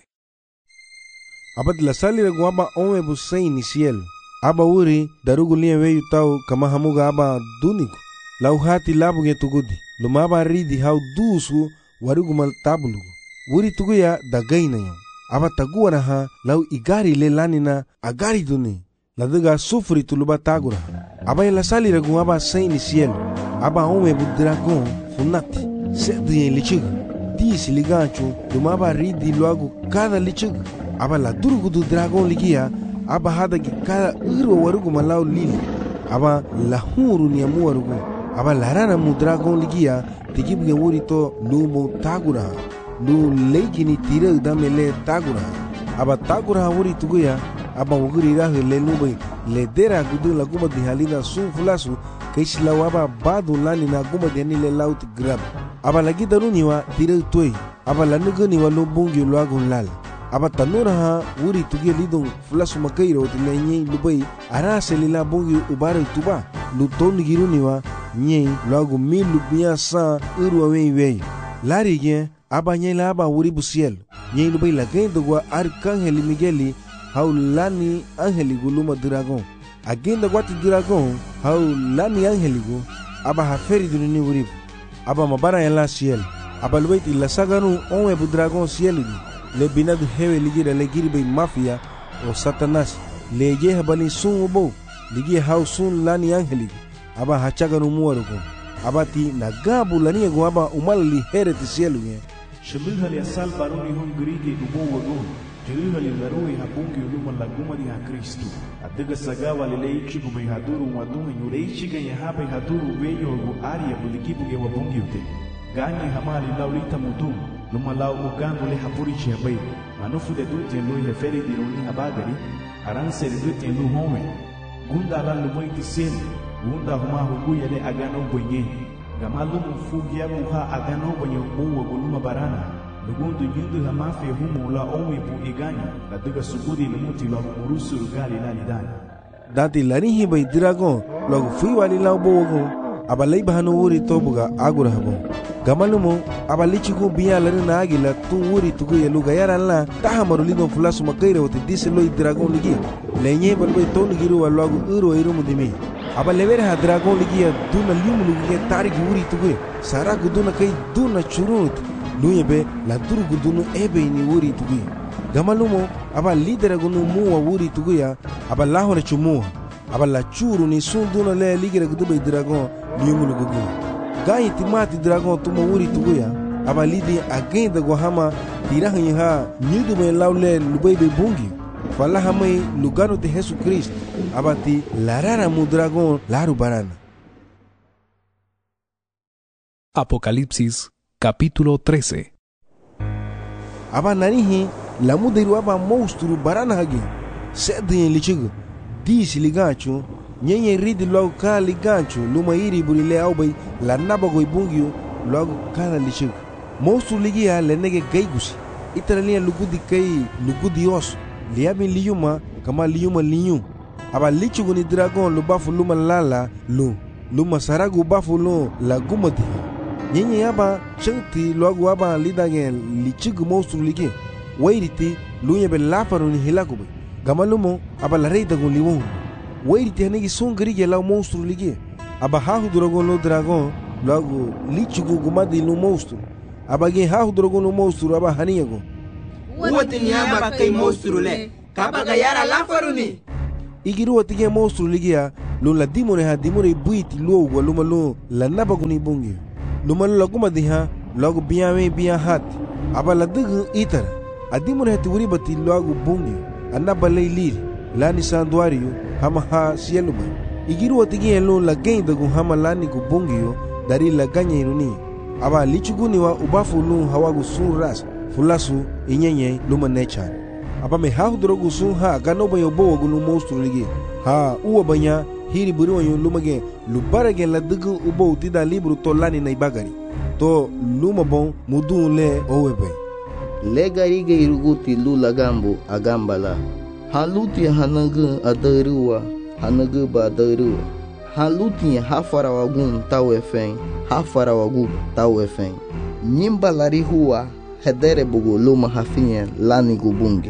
Abad la salira guaba ome busei ni cielo aba uri darugu liya weyu tau kama hamuga aba duniku lau hati labu ge tugudi luma aba ridi hau dusu warugu mal tabulugu uri tuguya dagaina yo aba taguara ha lau igari le lanina agari duni laduga sufri tuluba tagura aba la salira guaba sei ni cielo aba ome bu dragon funati sedu yen lichiga disi liganchu luma aba ridi luagu cada lichiga aba la durgu du dragon ligia aba hada gi kada iro warugu malau lili aba la huru ni amu warugu aba la rana mu dragon ligia tigibuge wurito lumo tagura lu leigi ni tira damele tagura aba tagura wuri tuguya aba wuguri rahe le lubai le dera gudu la guma di halina su fulasu kaishi la waba badu lani na guma di ni le laut grab aba la gidaru niwa tira toy aba la nugu niwa lo bungi lo agun lal aba tanura ha wuri tuge lidong fulasu makairo tilenye lubai ara selila bongi ubara tuba lu toni giruniwa nye lagu milu biya sa irwa wei wei lari ge aba nye la aba wuri busiel nye lubai la gendo gwa arcangeli migueli hau lani angeli guluma dragon agenda gwati dragon hau lani angeli gu aba haferi dunini wuri aba mabara ya la ciel aba lubai la saganu onwe bu dragon ciel gi le binadu hewe ligira le giribe mafia o satanas le je habani sun ubo ligi hau sun lani angeli aba hachaga no muarugo abati nagabu lani go aba umali hereti cielo ye shibirha li asal baroni hon grige ubo wago jiriha li laroi habungi uluma laguma di ha Kristo adiga sagawa le leichi go bai haduru wadunga nyureichi ga yahaba haduru weyo go aria bulikibu ge wabungi ute gani hamali laulita mudum luma lau ugando le hapuri chiabai manufu de dute lui referi di roni habagari aranse de dute lu home gunda la lumoi tiseni gunda huma huguya le agano bonye gamalu mfugi ya muha agano bonye uwa guluma barana lugundu yundu hamafe humu la omi pu iganyo la duga sugudi lumuti la murusu gali la lidani dati larihi bai dragon logo fui wali la bogo abalai bahano wuri tobuga agura habo gamalumo abalichi go biya larina agila tu wuri tugu yelu gayara la tahamaru lido fulasu makaira wote dise loi dragon ligi lenye balbe tonu giru walagu uro irumu dimi abalever ha dragon ligi ya duna limu ligi tarigi wuri tugu sara guduna kai duna churut luyebe la duru gudunu ebe ni wuri tugu gamalumo aba lidera gunu muwa wuri tugu ya aba lahore chumu aba la churu ni sunduna le ligera gudu dragon limu lugu gai timati dragon tuma wuri tuguya aba lidi agenda go hama tirahi ha nyudu me laule lubebe bungi fala hamai lugano de Jesus Christ abati larara mu dragon laru barana. Apocalipsis capítulo trece. Aba nanihi la mudiru aba monstru barana hagi sedin lichigu disi ligachu nyenye ridi logo kala liganchu luma iri burile aubai la nabago ibungio logo kala lichigu monstru ligia lenege gaigusi itaralia lugudi kai lugudi os liabi liyuma kama liyuma liyu aba lichigu ni dragon lubafu luma lala lu luma saragu bafu lo la gumadi nyenye aba chengti logo aba lidage lichigu monstru ligi wairiti lunya be lafaru ni hilakubi gamalumo aba la reida gun liwon wairiti hanegi sungri la monstru ligi aba hahu dragon lo dragon logo lichigu gumadi lo monstru abagi ha hudrogo no monstru aba haniyago Wati nyaba kai monstru le kabaga yara lafaruni igiru watige monstru ligia lo la dimone ha dimone buiti lo go luma lo la nabaguni bungi luma lo guma diha logo biame bia hat aba la dugu itara adimone ha tiwuri bati logo bungi anaba leili lani sanduario hama ha sieluma igiru watige lo la gain dagu hama lani go bungi dari la ganya iruni aba lichuguni wa ubafu lu hawagu sun ras fulasu inyenye luma necha aba me ha hudrogu sun ha ganoba yobo gunu monstru ligi ha uwa banya hiri buri wanyo lumage lubarage la dugu ubo utida libru to lani na ibagari to luma bon mudu le owebe le gari ge iruguti lu lagambu agambala haluti hanagu adaruwa hanagu badaruwa haluti hafara wagun tawefen hafara wagu tawefen nyimba lari huwa hedere bugu luma hafinye lani gubunge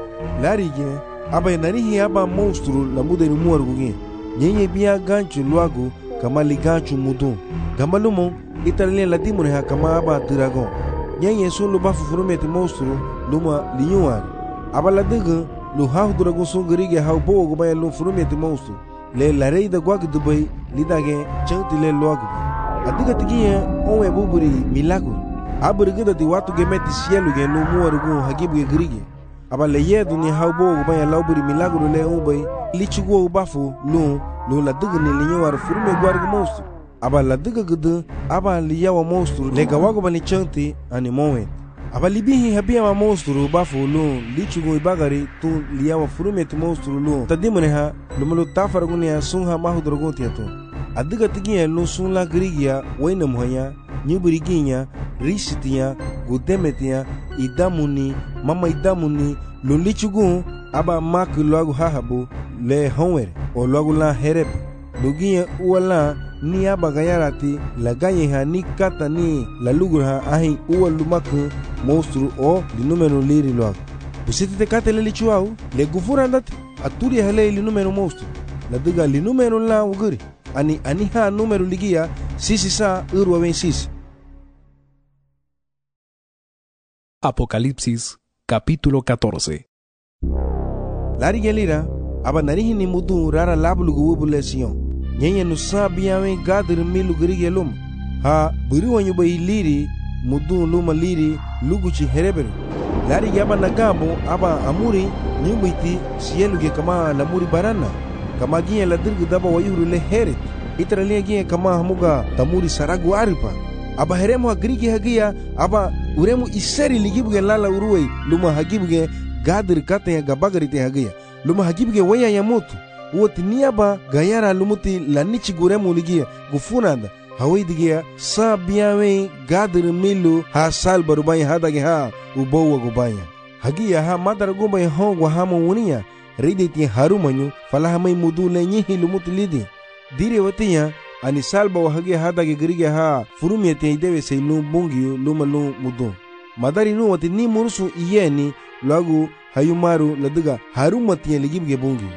larige aba narihi aba monstru la mudeni muargugi nyenye biya ganchu luagu kama liganchu mudu gamalumo italien la dimone ha kama aba tiragon nyenye sun lu bafu furumeti monstru luma liyuan aba la dugu lu hau duragun sun gerige hau bo go baya lu furumeti monstru le la rei da gwag dubai lidage chanti le luagu adiga tigiye onwe buburi milagro aburigida di watu gemeti sielu ge lu muargu hagibu ge gerige aba le yedu ni haubo go baya lauburi milagro le ubay lichugo ubafu lu lu la dugu ni linyo war furume gwargu monstru aba la dugu gudu aba liyawa monstru le gawago bani chanti ani mowe aba libihi habia wa monstru ubafu lu lichugo ibagari tu liyawa furume ti monstru lu tadimone ha lumulu tafargu ni sunha mahu drogon tiato adiga tigiya lu sun la grigia waina muhanya nyuburiginya risitiya gudemetiya idamuni mama idamuni lu lichugo aba mak logu hahabu le honwer o logu la herep lugiya uwala ni aba gayarati la ganye ha ni kata ni la lugur ha ahi uwa lumaku monstru o di numero liri logu usiti te kate le lichuau le gufura andati aturi hale li numero monstru la diga li numero la uguri ani ani ha numero ligia sisi sa urwa ven sisi. Apocalipsis capítulo catorce. Lari gelira aba narihi ni mudu rara labulu gubule sion nyenye nusa biyawe gadir milu gerige lum ha buri wanyu bay liri mudu luma liri luguchi hereberu lari yaba nagabo aba amuri nyumiti sieluge kama lamuri barana kama giye la dirgu daba wayuru le heret itralia giye kama hamuga tamuri saragu aripa aba heremu hagrige hagia aba uremu iseri ligibuge lala uruwe luma hagibuge gadir kate ya gabagarite hagia luma hagibuge waya ya motu woti niaba gayara lumuti lanichi guremu ligia gufunanda hawaidigia sa biyawe gadir milu ha sal barubaya hadage ha ubowa gubaya hagia ha madara gubaya hongwa hama wunia riditi harumanyu falahamai mudu le nyihi lumuti lidi dire watiya ani salba wa hagia hadage gerige ha furumiyete idewe se lu bungiyo luma lu mudu madari nu wati ni murusu iyeni lagu hayumaru ladiga harumatiya ligibge bungiyo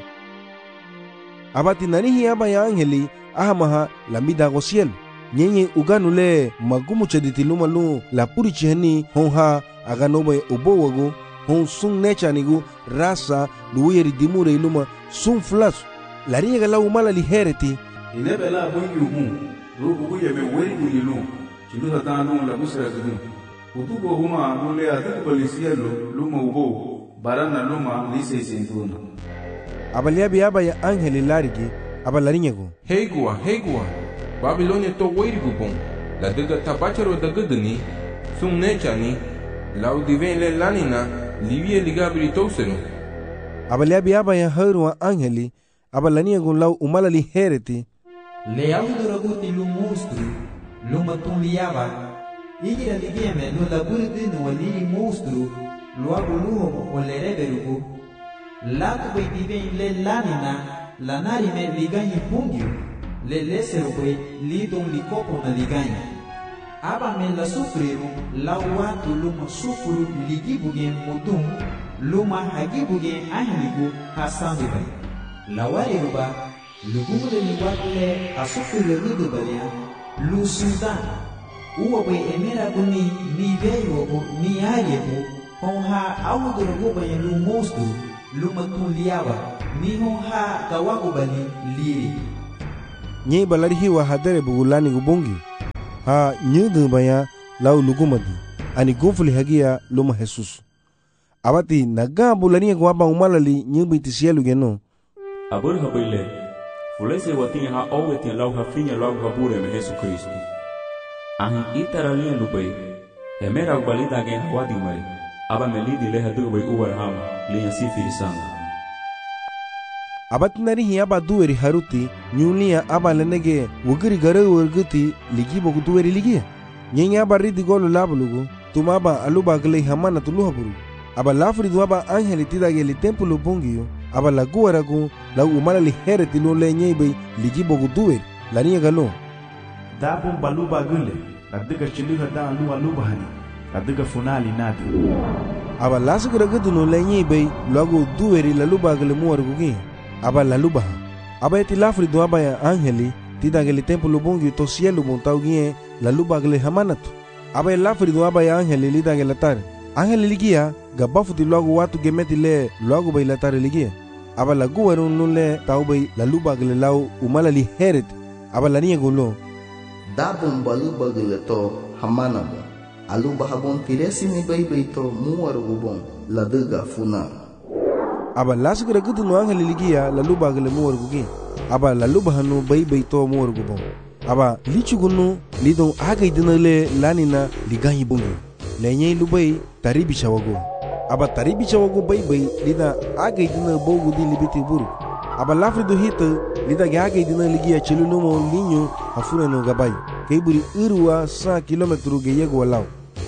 abati nanihi aba ya angeli ahamaha lamida gosiel nyenye uganule magumu chediti luma lu la puri chihani honha aganobe ubowago hon sun nechanigu rasa luweri dimure luma sun flasu lariga la umala lihereti inebela bungi umu rubu kuye me weri kuyilu chinusa tanu la busra gudu utugo huma nule atik polisielo luma ubo barana luma lise sentuna abaliabi aba ya angeli larigi abalarinyego Heigua, heigua. Babilonia to weri gubon. La diga tabacharo da gudani. Sum nechani. La udiven le lanina. Livie ligabri tosenu. abaliabi aba ya haruwa angeli abalaniego lau umala lihereti le auduraguti lu monstru luma tun liaba igira ligieme lu laburdi no li monstru lu abulu o le reberugo la tu diven le lanina la nari me ligani pungio le lesero kwe li don li kopo na ligani aba me la sufriru la watu luma sufuru ligibuge mudum luma hagibuge ahligu hasandu bay la wairuba lugumule ni watu le asufriru ludubalia lu sudan uwa bai emera guni ni veyo ko ni haye ko hon ha awudur go bai lu mostu lu matun liyawa ni hon ha kawago bali liri nye balari hiwa hadere bugulani gubongi ha nyudu baya lau lugumadi ani gufuli hagia luma Jesus abati naga bulani ko aba umalali nyubi tisielu geno abur habile fulese watin ha owetin lau ha finya lau ha bure me Jesus Kristo ahi itaralia lubai emera balida gen hawadi mai aba melidi le hadu bai ubar ham liya sifiri sanga abat nari hi aba duweri haruti nyulia aba lenege wugiri gare werguti ligi bogu duweri ligi nyenya aba ridi golu labulugu tumaba aluba gele hamana tuluhaburu aba lafri duaba angeli tidage li templo bongiyo aba laguaragu la umala li hereti lo lenye bai ligi bogu duweri laniya galo dabon baluba gule la diga chiliha da alu aluba hani la diga funali nadi aba lasugura gudu lenye bai lagu duweri la luba gele muargugi aba la luba aba eti lafri duaba ya angeli tidage li templo bongiyo to cielo montaugie la luba gele hamanatu aba lafri duaba ya angeli lidage latar angeli ligia gabafuti lagu watu gemeti le lagu bai latar ligia aba la guwaru nule tau bai la luba gele lau umala li heret aba la niya gulo dabon baluba gele to hamanabo aluba habon tiresi ni bai bai to muwaru gubon la diga funa aba lasugura gudu no angeli ligia la luba gele muwaru gugi aba la luba hanu bai bai to muwaru gubon aba lichugunu lidon aga idinale lanina liganyi bungi lenye lubai taribi chawago aba taribi chawago bai bai lida aga idina bogu di libiti buru aba lafri do hita lida aga idina ligia chelunumo linyo hafuna no gabai kaiburi irua sa kilometru ge yego walao.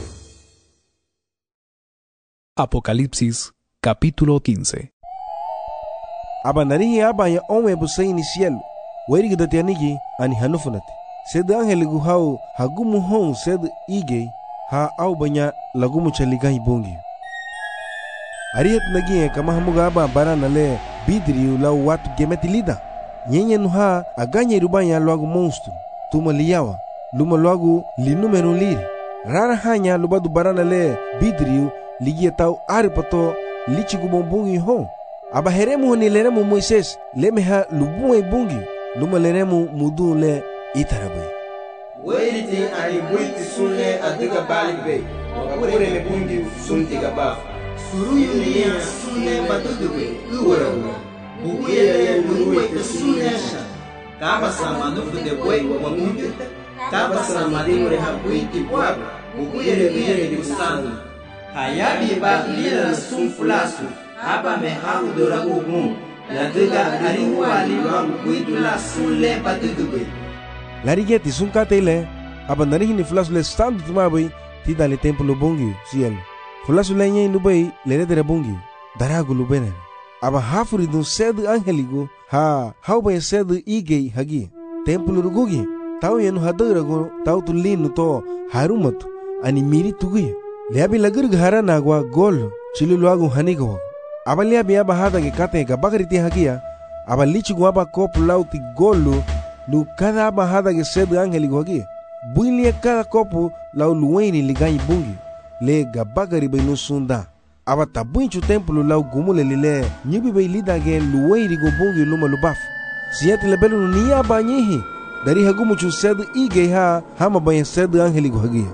Apocalipsis capítulo quince. Aba narihi aba ya onwe busai ni cielo weri gida tianigi ani hanufunati sed angel gu hau hagumu hon sed ige ha au banya lagumu chaligai bongi arihat nagi kama hamuga aba barana le bidri la watu gemeti lida nyenye nuha aganya rubanya lagu monstro tuma liyawa luma lagu li numero liri rara hanya lubadu barana le bidri ligia tau aripato lichigu bombungi hon aba heremu ni leremu Moises lemeha lubuwe bungi luma leremu mudu le itarabai Weiriti ani buiti sunle adiga balibe wakure le bungi sunti gaba suru yulia sunle batuduwe uwarawe bukuyele luwe te sunnesha kaba samanufu de boi wa mundu kaba samadinu le habuiti bwaba bukuyele biyele di usanu hayabi ba lila sunfulasu aba me haru doragu gun la diga ani wali wa buitu la sunle batuduwe larigeti sunkate ile aba narihi ni flasu le standu tumabai tida le templo bongi cielo flasu le nyen lubai le redere bongi daragu lubene aba hafuri dun sed angeligo ha hauba sed ige hagi templo rugugi tau yenu hadarago tau tulinu to harumatu ani miri tugi le abi lagur ghara nagwa gol chilu lagu hanigo aba le abi aba hada ge kate ga bagriti hagia aba lichu aba kop lauti golu lu cada bajada que se de ángel y aquí builia cada copo la lueni ligai bungi le gabagari be no sunda aba tabunchu templo la gumule lile nyibi be lida ge lueni go bungi luma lubaf siete le belu ni aba nyihi dari hagumu chu sed ige ha hama ba sed ángel y aquí.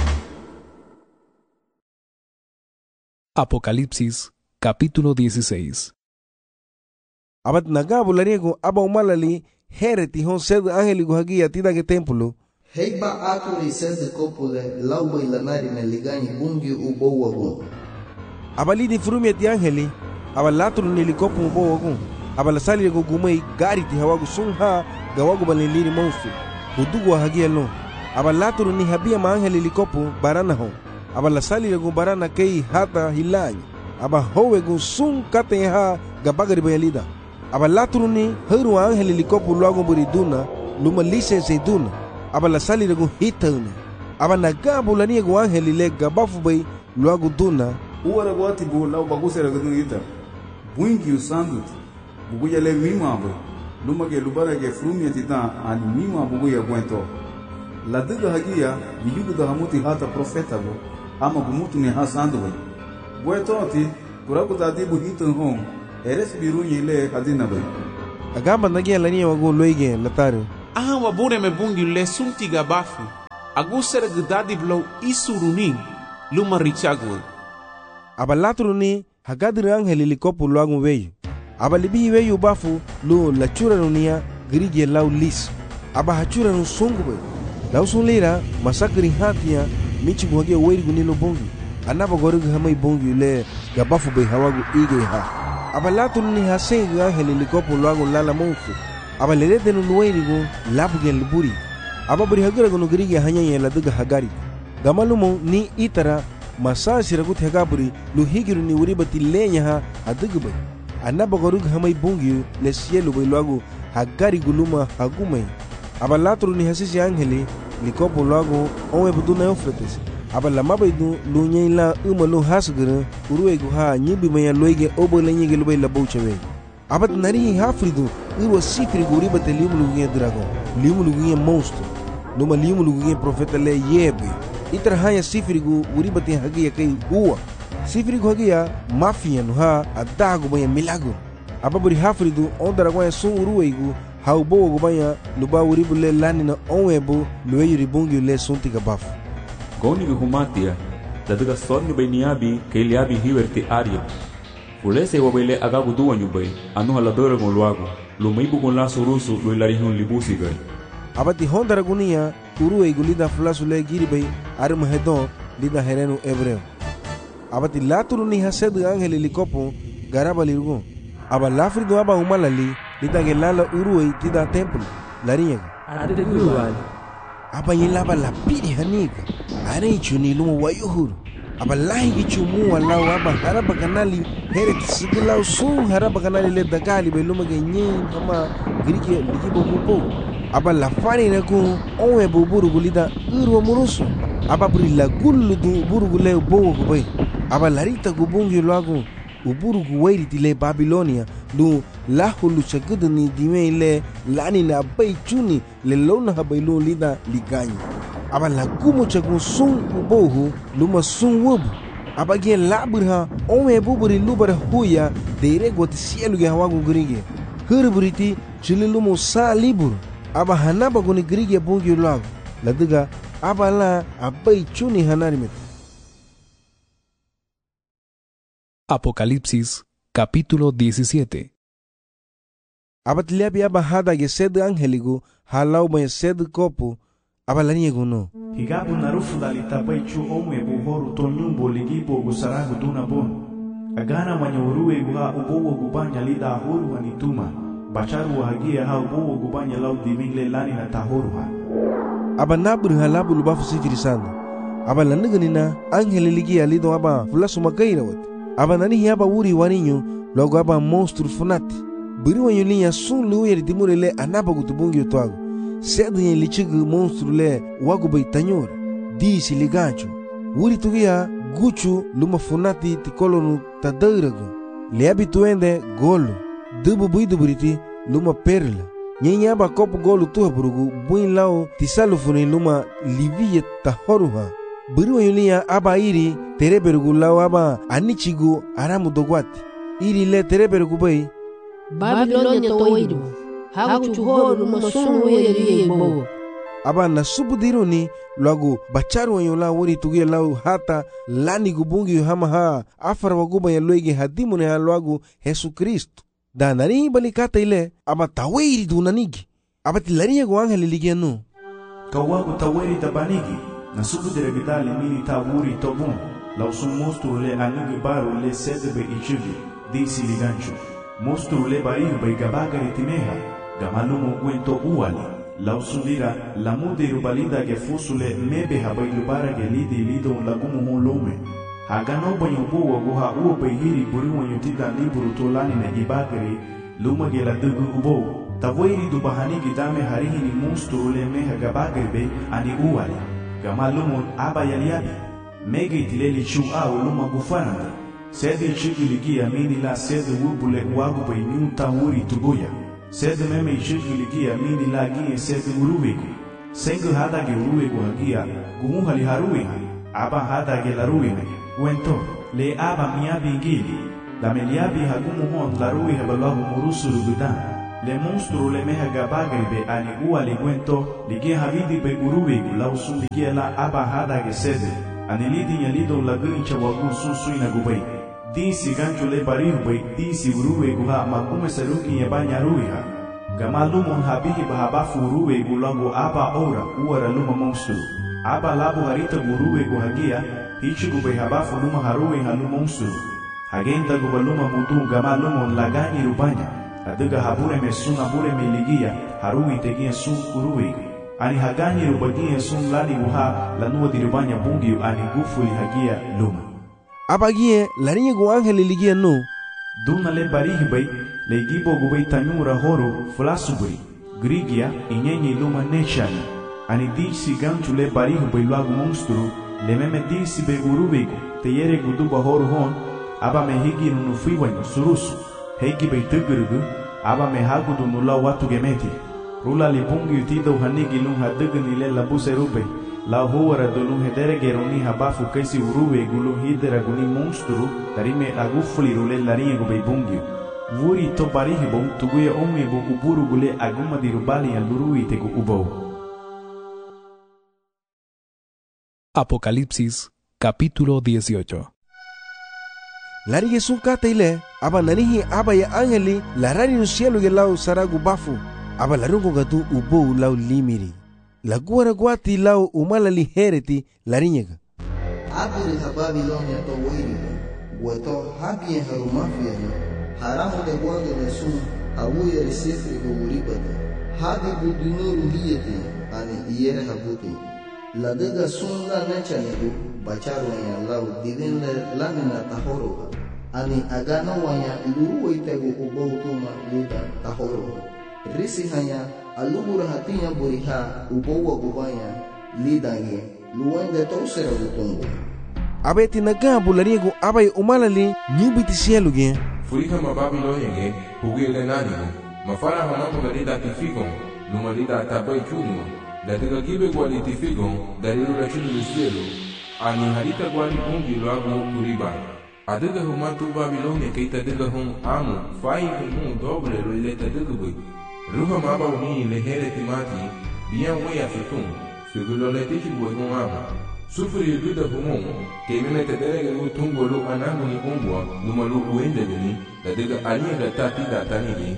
Apocalipsis capítulo dieciséis. Abat nagabu lariego aba umalali hereti hon sed angeli guhagia tida ke templo heiba akuri sed kopule lauba ilanari ne ligani bungi ubo wagun abali di frumi ti angeli abalatru ni likopu ubo wagun abalasali go gumai gari ti hawagu sunha gawagu balili monstru hudugo hagia no abalatru ni habia ma angeli likopu barana hon abalasali go barana kei hata hilani aba howe go sun kate ha gabagari bayalida aba latruni heru angeli likopu logo buriduna luma lisense duna aba la sali rego hitana aba nagabu la niego angeli le gabafu bay logo duna uwara gwati bu lau baguse rego duna ita buingi usandu buguya le mima abo luma ke lubara ke frumia tita ani mima buguya gwento La diga hagia yugu da hamuti hata profeta go ama gumutu ni hasando we. Bwetoti kuraku da dibu hitun hong eres birunye le hadina we. Agamba nagia lani wago loige lataru. Aha wabure me bungi le sunti gabafu. Agusere gdadi blow isurunin luma richagwe. Aba latruni hagadir angeli likopu luagu weyu. Aba libi weyu bafu lu lachura nunia grige lau lis. Aba hachura nu sungu we. Lau sunlira masakri hatia michi guhage weiri gunilo bongi. Anaba gorugu hamai bongi le gabafu be hawagu ige ha. Aba latruni hasengi angeli likopu luagu lala monfu. Aba lerete nu weiri gu labu gen liburi. Aba beri hagara gu grige hanya la duga hagari. Gamalumo ni itara masa siragut hegaburi lu higiru ni uribati lenya ha adugbe anaba gorug hamai bungiu le sielu be luagu hagari guluma hagumai aba latru ni hasisi angeli likopo luagu onwe buduna yofretes aba lamabaidu lu nyeila umalu hasgere uruegu ha nyibi maya loige obo lenye gelube labochewe aba nari hafridu urwa sifri uribati limulu nge dragon limulu nge monster numa limulu nge profeta le yebe itra haya sifirigu uribati hagia kai uwa sifirigu hagia mafia no ha adago baya milago ababuri hafridu ondara kwa sun uruweigu haubo go baya luba uribule lani na onwebo lueyuri bungi le sunti gabafu goni gu humatia daduga sonyu beniabi keliabi hiwerti aria ulese wabele agagu duwanyu bay anu haladora gon luago lumaibu gon la surusu luilarihun libusi gai abati hondara gunia uruweigu lida flasule giribay arma hedon lida herenu hebreo abati laturu ni hased angeli likopo garaba lirgo aba lafrido aba umalali lida gelala uruwei tida temple lariega aba yelaba la pidi haniga are chuni lumo wayuhuru aba lahi chumu wala aba haraba kanali heret sigula sun haraba kanali le dagali be lumo genyin kama grike ligibo bubo aba lafani na ku onwe buburu gulida urwa murusu aba buri la gullu du buru gule bowo kubay aba larita gubungi lagu uburu guwairi tile Babilonia lu lahulu chagudni dime le lani na bay chuni le lona habaylu lida liganyi aba la gumu chagu sun ubohu luma sun wubu aba ge laburha onwe buburi lubara huya deire got sielu ge hawagu grige hurburiti chililumu sa libur aba hanaba guni grige bungi lagu ladiga aba la abai chuni hanarimet. Apocalipsis capítulo diecisiete. Aba tiliabi aba hada ge sed angeligu halau ma sed kopu aba laniego no higabu narufu dalita bai chu omwe buhoru tonyumbo ligibo gusaragu duna bon agana manyuruwe guha ubowo gubanya lida horu wanituma bacharu hagia ha ubowo gubanya lau dimingle lani na tahoru ha aba nabur halabu lubafu sifiri sanda aba laniganina angeli ligi alido aba fulasu makaira wat aba nani aba wuri waninyo logo aba monstru funati biri wanyo linya sun luye ritimure le anaba gutubungi utwago sedi yen lichigu monstru le wagu bai tanyora disi ligancho wuri tugia guchu luma funati tikolonu tadairago le abituende golo dubu buidu buriti luma perla nyenya ba kopu golu tuha burugu buin lao tisalu funi luma liviye tahoruha biri wanyulia aba iri tereberugu lao aba anichigu aramu dogwati iri le tereberugu bai Babilonia toidu hagu chuhoru masunu yeri bo aba nasubu diruni lagu bacharu wanyola wori tugia lau hata lani gubungi hama ha afar waguba ya loige hadimune ha lagu Yesu Kristo da nari balikata ile aba tawiri dunanigi aba tilariya go angeli ligianu kawagu tawiri tabanigi nasubu dire bidali mini tawuri tobun lau sun monstru le anigi baru le sedebe ichivi disi ligancho monstru le baihu bai gabagari timeha gamalumu gwento uwali lau sundira la mudiru balida ge fusule mebe habai lubara ge lidi lido lagumu hulome hagano banyo buwa guha uwa bai hiri buri wanyo tida liburu tolani na ibagari luma ge la dugu ubo tavoiri dubahani gidame harihini monstru le meha gabagari be ani uwali gamalumu aba yaliabi mege itileli chu au luma gufananda sede chigiligia mini la sede wubule wagu bai nyunta wuri tugoya sede meme chigiligia mini la gie sede uruwegu Sengu hada ge uruwe gu hagia, gumu hali haruwe ha, aba hada ge laruwe ha, wento, le aba miabi ingili, la meliabi hagumu hon laruwe ha balahu murusuru gudan, le monstru le meha gabagribe ani ua le wento, lige havidi be uruwe gu lausun lige la aba hada ge sede, ani lidi nyalido laguncha wagu sunsuina gubay, di si gancho le barihu bay, di si uruwe gu ha makume saruki yabanya ruwe ha, gama lumon habihi bahabafu uruwe gu lagu aba ora uara luma monstru, aba labu harita guruwe gu hagia, hichi gu bahabafu luma haruwe halu monstru, hagenta gu baluma mutu gama lumon lagani rubanya, adiga habure me sun abure me ligia, haruwe tegia sun uruwe gu, ani hagani rubagia sun lani guha lanua di rubanya bungi ani gufuli hagia luma. Abagie larinya gu angeli ligia no, Duna le barihi bay, le gibo gubay tanyura horo flasubri, grigia inyenye luma nechani, ani disi ganchu le barihi bay lagu monstru, le meme disi be urubego, te yere guduba horo hon, aba me higi nunu fiwanyo surusu, hegi bay tugurugu, aba me hagudu nula watu gemeti, rula li bungi utido hanigi lung hadugani le labuse rubay, la huara dulu hedere geroni habafu kaisi uruwe gulu hidera guni monstru tarime agufuli rule larinye gubei bungio vuri to barihibo tuguye ome bo uburu gule aguma dirubali ya lurui tegu ubo. Apocalipsis capítulo dieciocho. Larige sunkata ile aba nanihi aba ya angeli larari no cielo ge lau saragu bafu aba larungo gatu ubo lau limiri la guara guati lau umala lihereti larinyega. Abiri ha Babilonia to wiri, weto habie harumafia ni, haramu de guanga de sun, hawuye resifri go uribate, hadi budunuru liyete, ani iyere habuti. La dega sun la necha nigu, bacharo ya lau divin le lamina tahoroha, ani agano wanya luru itego ubautuma lida tahoroha. Risi hanya alubura hatinya buriha ubowa gubanya lidange luwende tosera gutungo abeti nagabu lariego abai umalali nyubiti cielo ge furiha mababilonia ge hugile nanigo mafara hanamo garida tifigo lumalida tabai chuno la diga gibe gwali tifigo dalilu la chunu del cielo ani harita gwali bungi luago uriba adiga humatu Babilonia keita diga hum amu fai hum doble lo ileta diga bui Ruha maba uni lehere timati, bien wey afetum, segulo le tichi buegon aba. Sufri yuda humon, que me mete derege u tungolo anangu ni umbwa, numalu uende geni, la dega alia da tati da tanigi.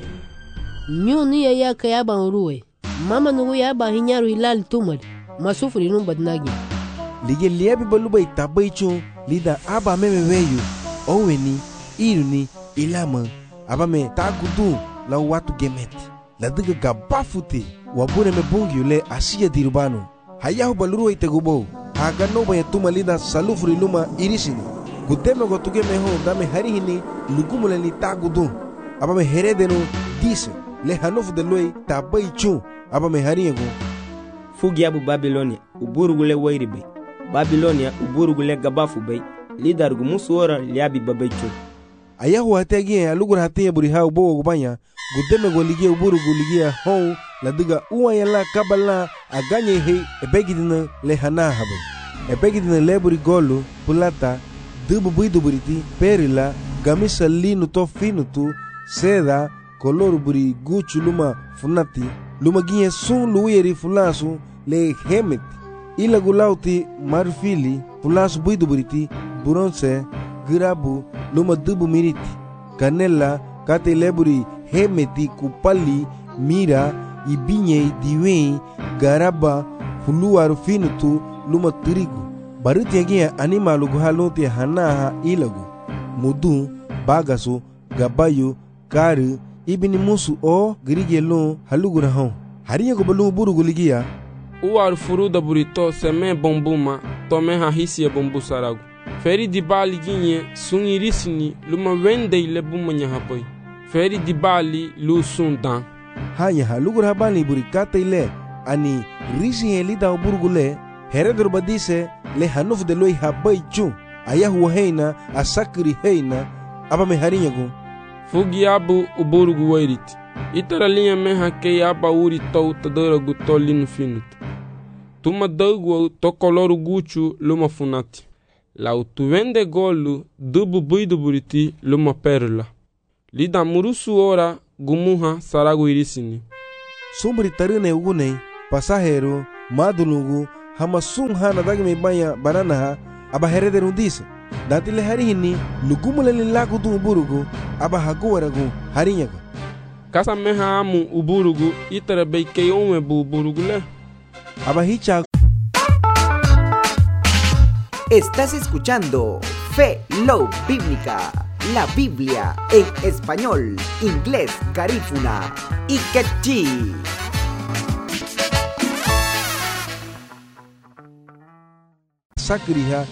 Nyu ni ya ya kaya ba uruwe. Mama nugu ya ba hinyaru hilal tumad, masufri numbat nagi. Lige liebi baluba itabai chun, lida aba meme weyu, oweni, iruni, ilama, aba me tagudu, la watu gemeti. La diga gabafute wabune me bungi le asiya dirubano hayahu baluru itegubo haga no ba yatuma lida salufri luma irisini gudeme go tuge me ho dame harihini lugumule ni tagudu aba me heredeno dise le hanofu de loi tabai chu aba me hariego fugi abu Babilonia uburugule wairibe Babilonia uburugule gabafu bay lidar gumusuora liabi babaichu ayahu hategi alugura hatiya buriha ubo gubanya gudeme go ligia uburu go ligia hon la diga uwa yala kabala aganye he ebegidina le hana habe ebegidina leburi golo pulata dubu buidu buriti perila gamisa linu to finutu seda kolor buri guchu luma funati luma ginye sun luiri fulasu le hemeti ila gulauti marfili fulasu buidu buriti bronze girabu luma dubu miriti canela kate leburi hemeti kupali mira ibinye diwe garaba fuluaru finutu luma turigu baruti yagia animalu guhaloti hanaha ilagu mudu bagasu gabayu kari ibini musu o grigelo halugura hon hariya go balu buru guligia uar furuda burito seme bombuma tome ha hisia bombu saragu feri di bali ginye sungirisini luma wende ile bumanya haboy feri di bali lu sundan hanya halugura habani burikata ile ani risi helida burgule heredur badise le hanuf de loi haboy chu ayahu heina asakri heina aba me harinya go fugi abu uburgu wairit itara linha me hake aba uri tau tadara gutolin finut tuma dagwo to koloru guchu luma funati. La utuvende golu dubu buidu buriti luma perla. Lida murusu ora gumuha saragu irisini. Sumbri tarine ugunei, pasajero, madulugu, hama sum hana dagme banya banana aba herederu dise. Datile hari hini lugumule lilaku tu uburugu aba haguwaragu harinyaga. Kasa meha amu uburugu itara beike yome bu uburugu le. Aba hicha. Estás escuchando Fe Low Bíblica, la Biblia en español, inglés, garífuna y quechí. Sacrija